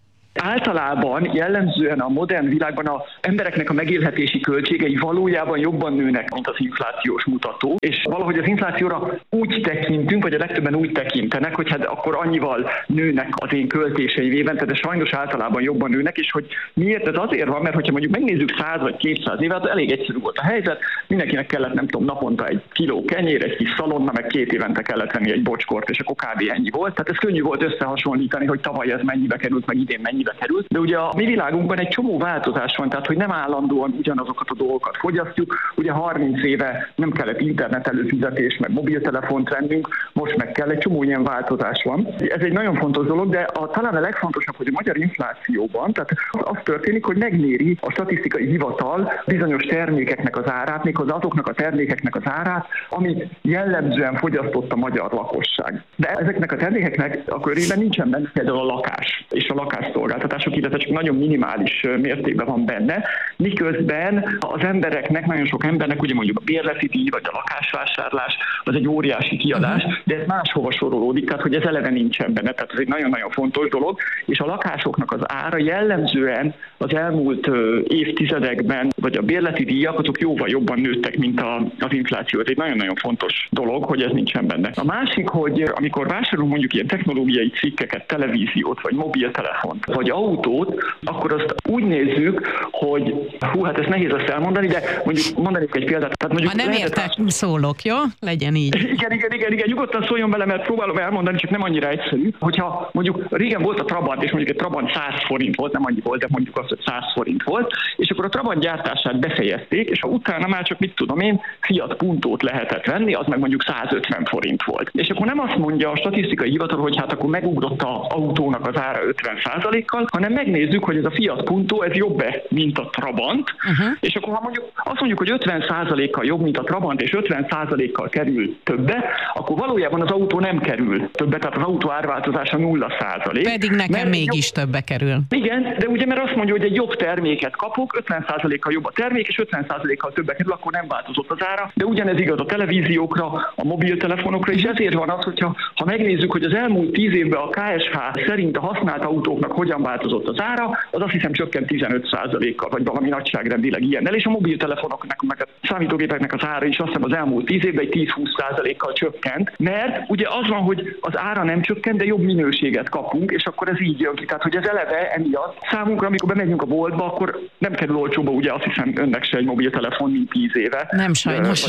Általában jellemzően a modern világban az embereknek a megélhetési költségei valójában jobban nőnek, mint az inflációs mutató, és valahogy az inflációra úgy tekintünk, vagy a legtöbben úgy tekintenek, hogy hát akkor annyival nőnek az én költéseim évente, de sajnos általában jobban nőnek, és hogy miért ez azért van, mert hogyha mondjuk megnézzük 100 vagy 200 évet, elég egyszerű volt a helyzet, mindenkinek kellett nem tudom naponta egy kiló kenyér, egy kis szalonna, meg 2 évente kellett venni egy bocskort, és akkor kb. Ennyi volt. Tehát ez könnyű volt összehasonlítani, hogy tavaly ez mennyibe került, meg idén mennyibe került. De ugye a mi világunkban egy csomó változás van, tehát hogy nem állandóan ugyanazokat a dolgokat fogyasztjuk. Ugye 30 éve nem kellett internet előfizetés, meg mobiltelefont vennünk, most meg kell, egy csomó ilyen változás van. Ez egy nagyon fontos dolog, de talán a legfontosabb, hogy a magyar inflációban, tehát az történik, hogy megméri a statisztikai hivatal bizonyos termékeknek az árát, méghozzá azoknak a termékeknek az árát, amit jellemzően fogyasztott a magyar lakosság. De ezeknek a termékeknek a körében nincsen benne például a lakás és a lakásszolgáltatások, illetve csak nagyon minimális mértékben van benne, miközben az embereknek, nagyon sok embernek, ugye mondjuk a bérleti díj vagy a lakásvásárlás, az egy óriási kiadás, de ez máshova sorolódik, tehát hogy ez eleve nincsen benne, tehát ez egy nagyon-nagyon fontos dolog, és a lakásoknak az ára jellemzően az elmúlt évtizedekben, vagy a bérleti díjak, azok jóval jobban nőttek, mint az infláció. Ez egy nagyon-nagyon fontos dolog, hogy ez nincsen benne. A másik, hogy amikor vásárolunk mondjuk ilyen technológiai cikkeket, televíziót, vagy mobiltelefont, vagy autót, akkor azt úgy nézzük, hogy hát ezt nehéz azt elmondani, de mondjuk mondanék egy példát. Tehát mondjuk ha nem értek, szólok, jó? Legyen így. Igen, nyugodtan szóljon bele, mert próbálom elmondani, csak nem annyira egyszerű. Hogyha mondjuk régen volt a Trabant, és mondjuk egy Trabant 100 forint volt, nem annyi volt, de mondjuk azt, hogy 100 forint volt, és akkor a Trabant gyártását befejezték, és ha utána már csak mit tudom én, Fiat Puntót lehetett venni, az meg mondjuk 150 forint volt. És akkor nem azt mondja a statisztikai hivatal, hogy hát akkor megugrott az autónak az ára 50%-kal, hanem megnézzük, hogy ez a Fiat Punto, ez jobb-e, mint a Trabant, és akkor ha mondjuk azt mondjuk, hogy 50%-kal jobb, mint a Trabant, és 50%-kal kerül többe, akkor valójában az autó nem kerül többe, tehát az autó árváltozása 0%. Pedig nekem mégis többe kerül. Igen, de ugye mert azt mondja, hogy egy jobb terméket kapok, 50%-kal jobb a termék, és 50%-kal többe kerül, akkor nem változott az ára, de ugyanez igaz a televíziókra, a mobiltelefonokra, és ezért van az, hogyha megnézzük, hogy az elmúlt 10 évben a KSH szerint a használt autóknak hogyan változott az ára, az azt hiszem csökkent 15%-kal, vagy valami nagyságrendileg ilyennel, és a mobiltelefonoknak, meg a számítógépeknek az ára is azt hiszem az elmúlt 10 évben egy 10-20%-kal csökkent, mert ugye az van, hogy az ára nem csökkent, de jobb minőséget kapunk, és akkor ez így jön ki. Tehát, hogy ez eleve emiatt számunkra, amikor bemegyünk a boltba, akkor nem kerül olcsóba, ugye azt hiszem önnek se egy mobiltelefon, mint 10 éve. Nem sajnos.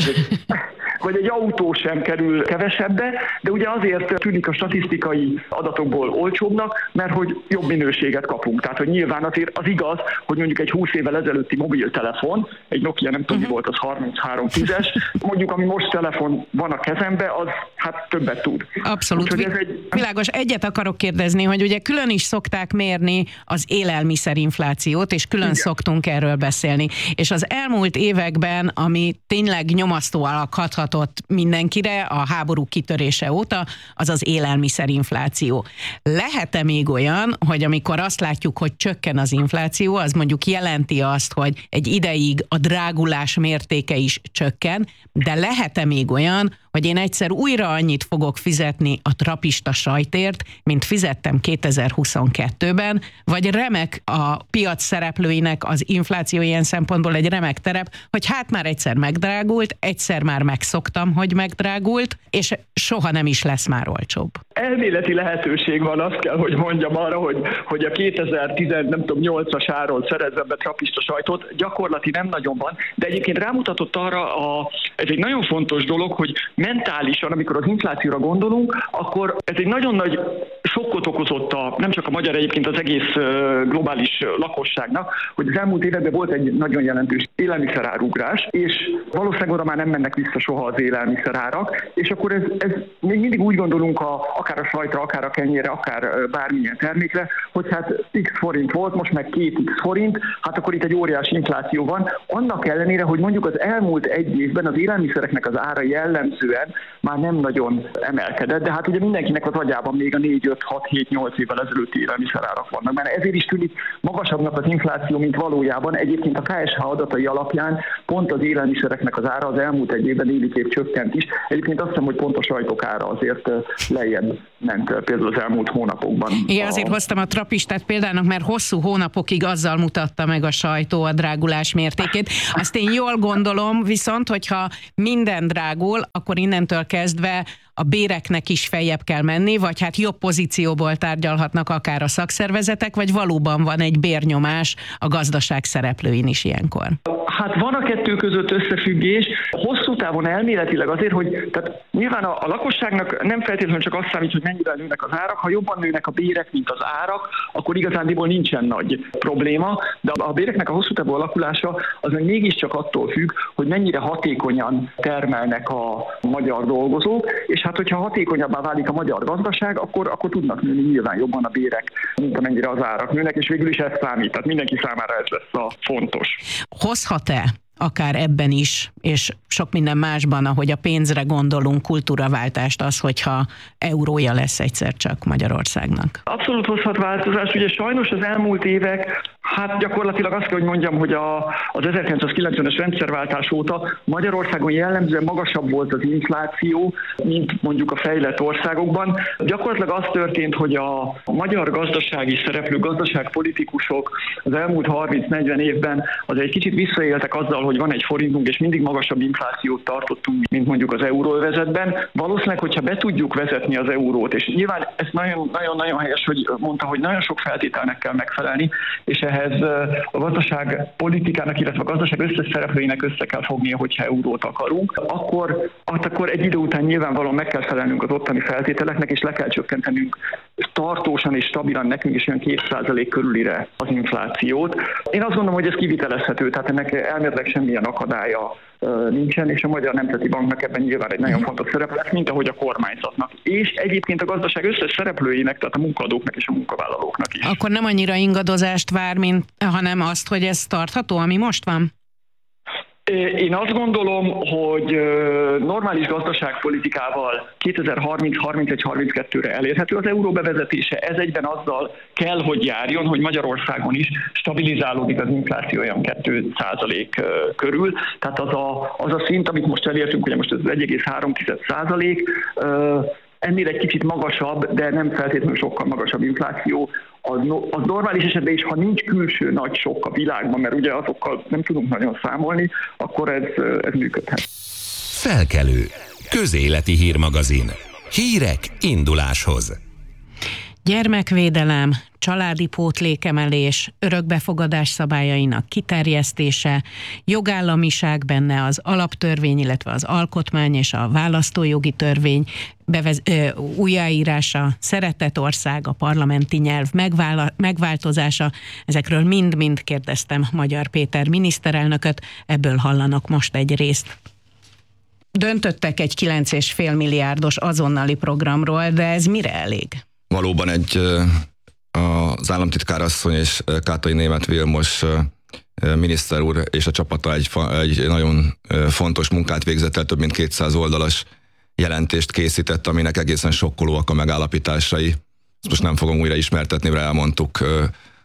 Vagy egy autó sem kerül kevesebbe, de ugye azért tűnik a statisztikai adatokból olcsóbbnak, mert hogy jobb minőséget kapunk. Tehát, hogy nyilván azért az igaz, hogy mondjuk egy 20 évvel ezelőtti mobiltelefon, egy Nokia, nem tudom, mi volt az 3310-es, mondjuk ami most telefon van a kezembe, az hát többet tud. Abszolút. Világos, egyet akarok kérdezni, hogy ugye külön is szokták mérni az élelmiszerinflációt, és külön szoktunk erről beszélni. És az elmúlt években, ami tényleg nyomasztó alak hathatott mindenkire a háború kitörése óta, az az élelmiszerinfláció. Lehet-e még olyan, hogy amikor azt látjuk, hogy csökken az infláció, az mondjuk jelenti azt, hogy egy ideig a drágulás mértéke is csökken, de lehet-e még olyan, hogy én egyszer újra annyit fogok fizetni a trapista sajtért, mint fizettem 2022-ben, vagy remek a piac szereplőinek az infláció ilyen szempontból egy remek terep, hogy hát már egyszer megdrágult, egyszer már megszoktam, hogy megdrágult, és soha nem is lesz már olcsóbb. Elméleti lehetőség van, azt kell, hogy mondjam arra, hogy a 2018-as áron szerezzen be trapista sajtot, gyakorlati nem nagyon van, de egyébként rámutatott arra, ez egy nagyon fontos dolog, hogy mentálisan, amikor az inflációra gondolunk, akkor ez egy nagyon nagy sokkot okozott nem csak a magyar, egyébként az egész globális lakosságnak, hogy az elmúlt években volt egy nagyon jelentős élelmiszerárugrás, és valószínűleg oda már nem mennek vissza soha az élelmiszerárak, és akkor ez még mindig úgy gondolunk akár a sajtra, akár a kenyérre, akár bármilyen termékre, hogy hát x forint volt, most meg 2x forint, hát akkor itt egy óriási infláció van. Annak ellenére, hogy mondjuk az elmúlt egy évben az élelmiszereknek az ára jellemzően már nem nagyon emelkedett, de hát ugye mindenkinek az agyában még a 4-5-6-7-8 évvel ezelőtti élelmiszerárak vannak, mert ezért is tűnik magasabbnak az infláció, mint valójában. Egyébként a KSH adatai alapján pont az élelmiszereknek az ára az elmúlt egy évben év csökkent is. Egyébként azt hiszem, hogy pont a sajtok ára azért lejjebb ment például az elmúlt hónapokban. Igen, azért hoztam a trapistát példának, mert hosszú hónapokig azzal mutatta meg a sajtó a drágulás mértékét. Azt én jól gondolom, viszont hogyha minden drágul, akkor innentől kezdve a béreknek is feljebb kell menni, vagy hát jobb pozícióból tárgyalhatnak akár a szakszervezetek, vagy valóban van egy bérnyomás a gazdaság szereplőin is ilyenkor. Hát van a kettő között összefüggés. Hosszú távon elméletileg azért, hogy tehát nyilván a lakosságnak nem feltétlenül csak azt számít, hogy mennyire nőnek az árak, ha jobban nőnek a bérek, mint az árak, akkor igazándiból nincsen nagy probléma, de a béreknek a hosszú távú alakulása az meg mégiscsak attól függ, hogy mennyire hatékonyan termelnek a magyar dolgozók, és hát hogyha hatékonyabbá válik a magyar gazdaság, akkor tudnak nőni nyilván jobban a bérek, mint amennyire az árak nőnek, és végül is ez számít, tehát mindenki számára ez lesz a fontos. Hozhat-e akár ebben is, és sok minden másban, ahogy a pénzre gondolunk, kultúraváltást az, hogyha eurója lesz egyszer csak Magyarországnak? Abszolút hozhat változást. Ugye sajnos az elmúlt évek, hát gyakorlatilag azt kell, hogy mondjam, hogy az 1990-es rendszerváltás óta Magyarországon jellemzően magasabb volt az infláció, mint mondjuk a fejlett országokban. Gyakorlatilag az történt, hogy a magyar gazdasági szereplő, gazdaságpolitikusok az elmúlt 30-40 évben az egy kicsit visszaéltek azzal, hogy van egy forintunk, és mindig magasabb inflációt tartottunk, mint mondjuk az euróövezetben. Valószínűleg, hogyha be tudjuk vezetni az eurót, és nyilván ez nagyon-nagyon helyes, hogy mondta, hogy nagyon sok feltételnek kell megfelelni, és ehhez a gazdaságpolitikának, illetve a gazdaság összes szereplőinek össze kell fognia, hogyha eurót akarunk, akkor egy idő után nyilvánvalóan meg kell felelnünk az ottani feltételeknek, és le kell csökkentenünk tartósan és stabilan nekünk is olyan 2% körülire az inflációt. Én azt gondolom, hogy ez kivitelezhető, tehát ennek elméletileg semmilyen akadálya nincsen, és a Magyar Nemzeti Banknak ebben nyilván egy nagyon fontos szerep lesz, mint ahogy a kormányzatnak. És egyébként a gazdaság összes szereplőinek, tehát a munkadóknak és a munkavállalóknak is. Akkor nem annyira ingadozást vár, hanem azt, hogy ez tartható, ami most van? Én azt gondolom, hogy normális gazdaságpolitikával 2030-31-32-re elérhető az euró bevezetése. Ez egyben azzal kell, hogy járjon, hogy Magyarországon is stabilizálódik az infláció olyan 2% körül. Tehát az a szint, amit most elértünk, ugye most ez 1,3%, ennél egy kicsit magasabb, de nem feltétlenül sokkal magasabb infláció. Az normális esetben is, ha nincs külső nagy sok a világban, mert ugye azokkal nem tudunk nagyon számolni, akkor ez működhet. Felkelő. Közéleti hírmagazin. Hírek induláshoz. Gyermekvédelem, családi pótlékemelés, örökbefogadás szabályainak kiterjesztése, jogállamiság, benne az alaptörvény, illetve az alkotmány és a választójogi törvény újjáírása, szeretett ország, a parlamenti nyelv megváltozása. Ezekről mind-mind kérdeztem Magyar Péter miniszterelnököt, ebből hallanak most egy részt. Döntöttek egy 9,5 milliárdos azonnali programról, de ez mire elég? Valóban az államtitkárasszony és Kátai Németh Vilmos miniszter úr és a csapata egy nagyon fontos munkát végzett el, több mint 200 oldalas jelentést készített, aminek egészen sokkolóak a megállapításai. Ezt most nem fogom újra ismertetni, mert elmondtuk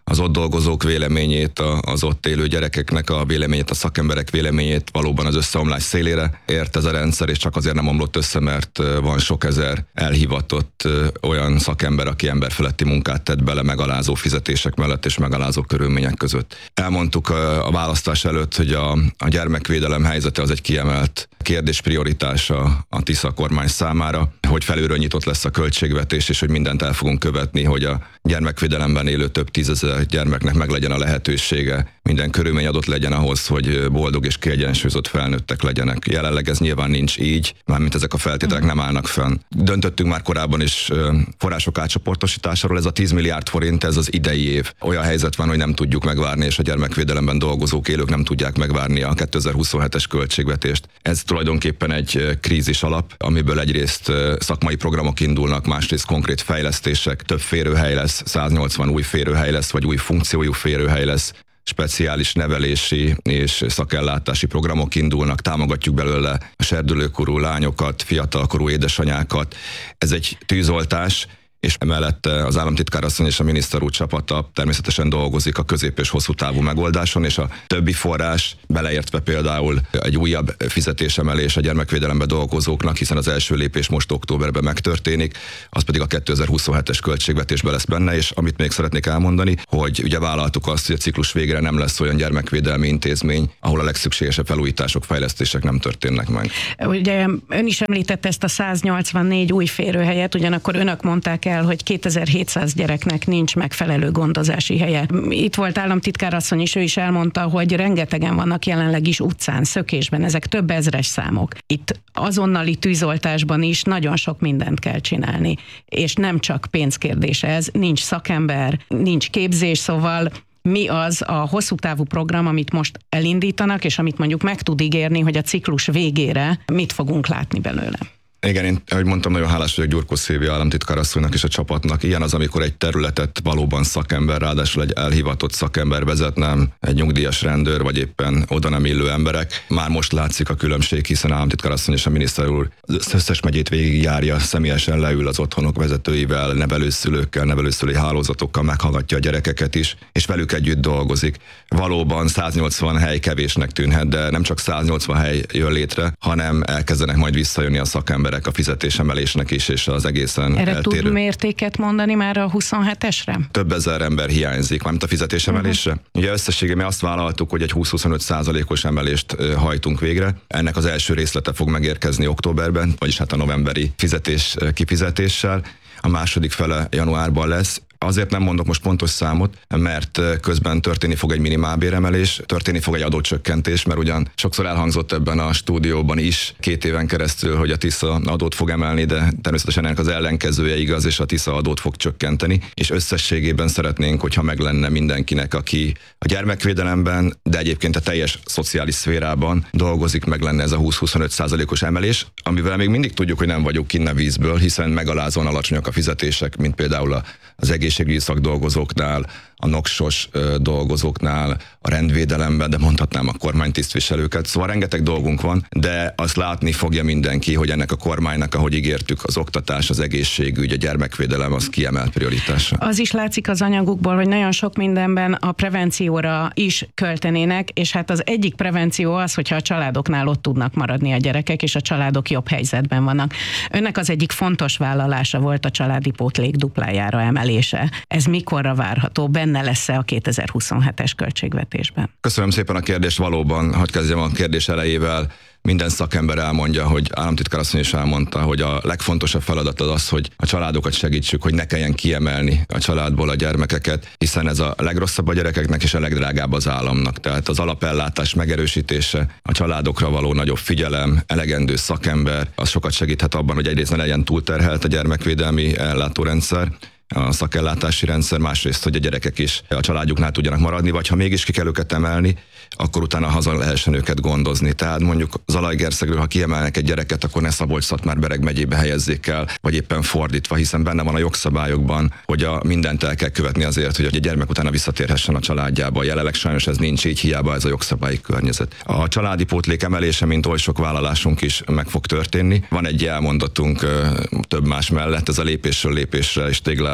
az ott dolgozók véleményét, az ott élő gyerekeknek a véleményét, a szakemberek véleményét valóban az összeomlás szélére ért ez a rendszer, és csak azért nem omlott össze, mert van sok ezer elhivatott olyan szakember, aki emberfeletti munkát tett bele megalázó fizetések mellett és megalázó körülmények között. Elmondtuk a választás előtt, hogy a gyermekvédelem helyzete az egy kiemelt kérdés, prioritása a Tisza kormány számára, hogy felülről nyitott lesz a költségvetés, és hogy mindent el fogunk követni, hogy a gyermekvédelemben élő több tízezer gyermeknek meglegyen a lehetősége, minden körülmény adott legyen ahhoz, hogy boldog és kiegyensúlyozott felnőttek legyenek. Jelenleg ez nyilván nincs így, mármint ezek a feltételek nem állnak fenn. Döntöttünk már korábban is források átcsoportosításáról, ez a 10 milliárd forint, ez az idei év. Olyan helyzet van, hogy nem tudjuk megvárni, és a gyermekvédelemben dolgozók, élők nem tudják megvárni a 2027-es költségvetést. Ez tulajdonképpen egy krízis alap, amiből egyrészt szakmai programok indulnak, másrészt konkrét fejlesztések, több férőhely lesz, 180 új férőhely lesz, vagy új funkciójú férőhely lesz, speciális nevelési és szakellátási programok indulnak, támogatjuk belőle a serdülőkorú lányokat, fiatalkorú édesanyákat. Ez egy tűzoltás, és emellett az államtitkárasszony és a miniszter úr csapata természetesen dolgozik a közép- és hosszú távú megoldáson, és a többi forrás, beleértve például egy újabb fizetésemelés a gyermekvédelemben dolgozóknak, hiszen az első lépés most októberben megtörténik, az pedig a 2027-es költségvetésben lesz benne, és amit még szeretnék elmondani, hogy ugye vállaltuk azt, hogy a ciklus végére nem lesz olyan gyermekvédelmi intézmény, ahol a legszükségesebb felújítások, fejlesztések nem történnek meg. Ugye ön is említette ezt a 184 új férőhelyet, ugyanakkor önök mondták el, hogy 2700 gyereknek nincs megfelelő gondozási helye. Itt volt államtitkárasszony is, ő is elmondta, hogy rengetegen vannak jelenleg is utcán, szökésben, ezek több ezres számok. Itt azonnali tűzoltásban is nagyon sok mindent kell csinálni, és nem csak pénzkérdése ez, nincs szakember, nincs képzés, szóval mi az a hosszú távú program, amit most elindítanak, és amit mondjuk meg tud ígérni, hogy a ciklus végére mit fogunk látni belőle? Igen, én, ahogy mondtam, nagyon hálás vagyok Gyurkó Szilvia államtitkárasszonynak és a csapatnak. Ilyen az, amikor egy területet valóban szakember, ráadásul egy elhivatott szakember vezet, nem egy nyugdíjas rendőr, vagy éppen oda nem illő emberek. Már most látszik a különbség, hiszen államtitkárasszony és a miniszter úr az összes megyét végigjárja, személyesen leül az otthonok vezetőivel, nevelőszülőkkel, nevelőszülői hálózatokkal, meghallgatja a gyerekeket is, és velük együtt dolgozik. Valóban 180 hely kevésnek tűnhet, de nem csak 180 hely jön létre, hanem elkezdenek majd visszajönni a szakemberek a fizetésemelésnek is, és az egészen erre eltérő. tud mértéket mondani már a 27-esre? Több ezer ember hiányzik, mármint a fizetésemelésre. Ugye összességében azt vállaltuk, hogy egy 20-25%-os emelést hajtunk végre. Ennek az első részlete fog megérkezni októberben, vagyis hát a novemberi kifizetéssel. A második fele januárban lesz. Azért nem mondok most pontos számot, mert közben történni fog egy minimálbéremelés, történni fog egy adócsökkentés, mert ugyan sokszor elhangzott ebben a stúdióban is 2 éven keresztül, hogy a Tisza adót fog emelni, de természetesen ennek az ellenkezője igaz, és a Tisza adót fog csökkenteni, és összességében szeretnénk, hogyha meg lenne mindenkinek, aki a gyermekvédelemben, de egyébként a teljes szociális szférában dolgozik, meg lenne ez a 20-25%-os emelés, amivel még mindig tudjuk, hogy nem vagyunk kinn a vízből, hiszen megalázóan alacsonyak a fizetések, mint például az egészségügyi szakdolgozóknál, a NOX-os dolgozóknál, a rendvédelemben, de mondhatnám a kormánytisztviselőket. Szóval rengeteg dolgunk van, de azt látni fogja mindenki, hogy ennek a kormánynak, ahogy ígértük, az oktatás, az egészségügy, a gyermekvédelem az kiemelt prioritása. Az is látszik az anyagukból, hogy nagyon sok mindenben a prevencióra is költenének, és hát az egyik prevenció az, hogyha a családoknál ott tudnak maradni a gyerekek, és a családok jobb helyzetben vannak. Önnek az egyik fontos vállalása volt a családi pótlék duplájára emelése. Ez mikorra várható? Benne lesz-e a 2027-es költségvetésben? Köszönöm szépen a kérdést, valóban, hadd kezdjem a kérdés elejével. Minden szakember elmondja, hogy államtitkárasszony is elmondta, hogy a legfontosabb feladat az, hogy a családokat segítsük, hogy ne kelljen kiemelni a családból a gyermekeket, hiszen ez a legrosszabb a gyerekeknek és a legdrágább az államnak. Tehát az alapellátás megerősítése, a családokra való nagyobb figyelem, elegendő szakember, az sokat segíthet abban, hogy egyrészt ne legyen túlterhelt a gyermekvédelmi ellátórendszer, a szakellátási rendszer, másrészt, hogy a gyerekek is a családjuknál tudjanak maradni, vagy ha mégis ki kell őket emelni, akkor utána haza lehessen őket gondozni. Tehát mondjuk Zalaegerszegről, ha kiemelnek egy gyereket, akkor ne Szabolcs-Szatmár-Bereg megyébe helyezzék el, vagy éppen fordítva, hiszen benne van a jogszabályokban, hogy mindent el kell követni azért, hogy a gyermek utána visszatérhessen a családjába. Jelenleg sajnos ez nincs így, hiába ez a jogszabályi környezet. A családi pótlék emelése, mint oly sok vállalásunk is meg fog történni. Van egy elmondatunk több más mellett, ez a lépésről lépésre és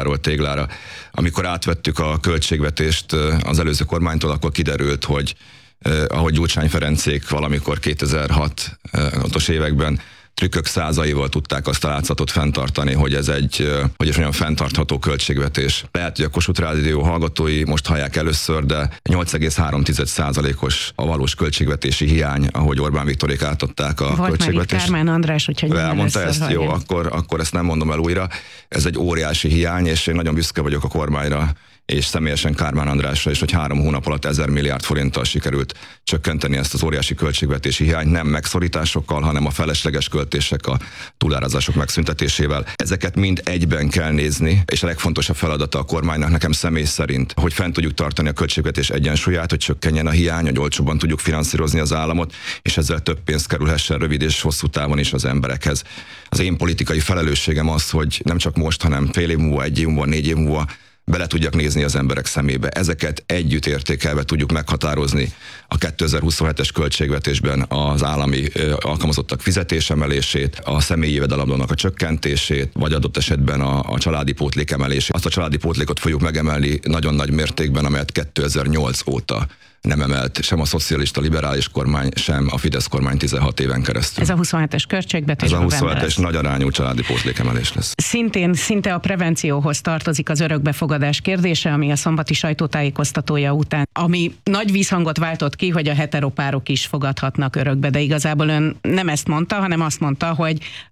tégláról téglára. Amikor átvettük a költségvetést az előző kormánytól, akkor kiderült, hogy ahogy Gyurcsány Ferencék valamikor 2006-os években trükkök százaival tudták azt a látszatot fenntartani, hogy ez egy olyan fenntartható költségvetés. Lehet, hogy a Kossuth Rádió hallgatói most hallják először, de 8,3%-os a valós költségvetési hiány, ahogy Orbán Viktorék átadták a költségvetést. Volt már itt Kármán András, úgyhogy elmondta ezt, jó, akkor ezt nem mondom el újra. Ez egy óriási hiány, és én nagyon büszke vagyok a kormányra, és személyesen Kármán Andrásra is, hogy 3 hónap alatt 1000 milliárd forinttal sikerült csökkenteni ezt az óriási költségvetési hiányt, nem megszorításokkal, hanem a felesleges költések, a túlárazások megszüntetésével. Ezeket mind egyben kell nézni, és a legfontosabb feladata a kormánynak nekem személy szerint, hogy fent tudjuk tartani a költségvetés egyensúlyát, hogy csökkenjen a hiány, hogy olcsóbban tudjuk finanszírozni az államot, és ezzel több pénz kerülhessen rövid és hosszú távon is az emberekhez. Az én politikai felelősségem az, hogy nem csak most, hanem fél év múlva, 1 év múlva, 4 év múlva bele tudjak nézni az emberek szemébe. Ezeket együtt értékelve tudjuk meghatározni a 2027-es költségvetésben az állami alkalmazottak fizetésemelését, a személyi jövedelemadónak a csökkentését, vagy adott esetben a családi pótlék emelését. Azt a családi pótlékot fogjuk megemelni nagyon nagy mértékben, amelyet 2008 óta nem emelt sem a szocialista liberális kormány, sem a Fidesz kormány 16 éven keresztül. Ez a 27-es költségvetés. Ez a 27-es nagy arányú családi pótlékemelés lesz. Szinte a prevencióhoz tartozik az örökbefogadás kérdése, ami a szombati sajtótájékoztatója után, ami nagy visszhangot váltott ki, hogy a heteropárok is fogadhatnak örökbe, de igazából ön nem ezt mondta, hanem azt mondta, hogy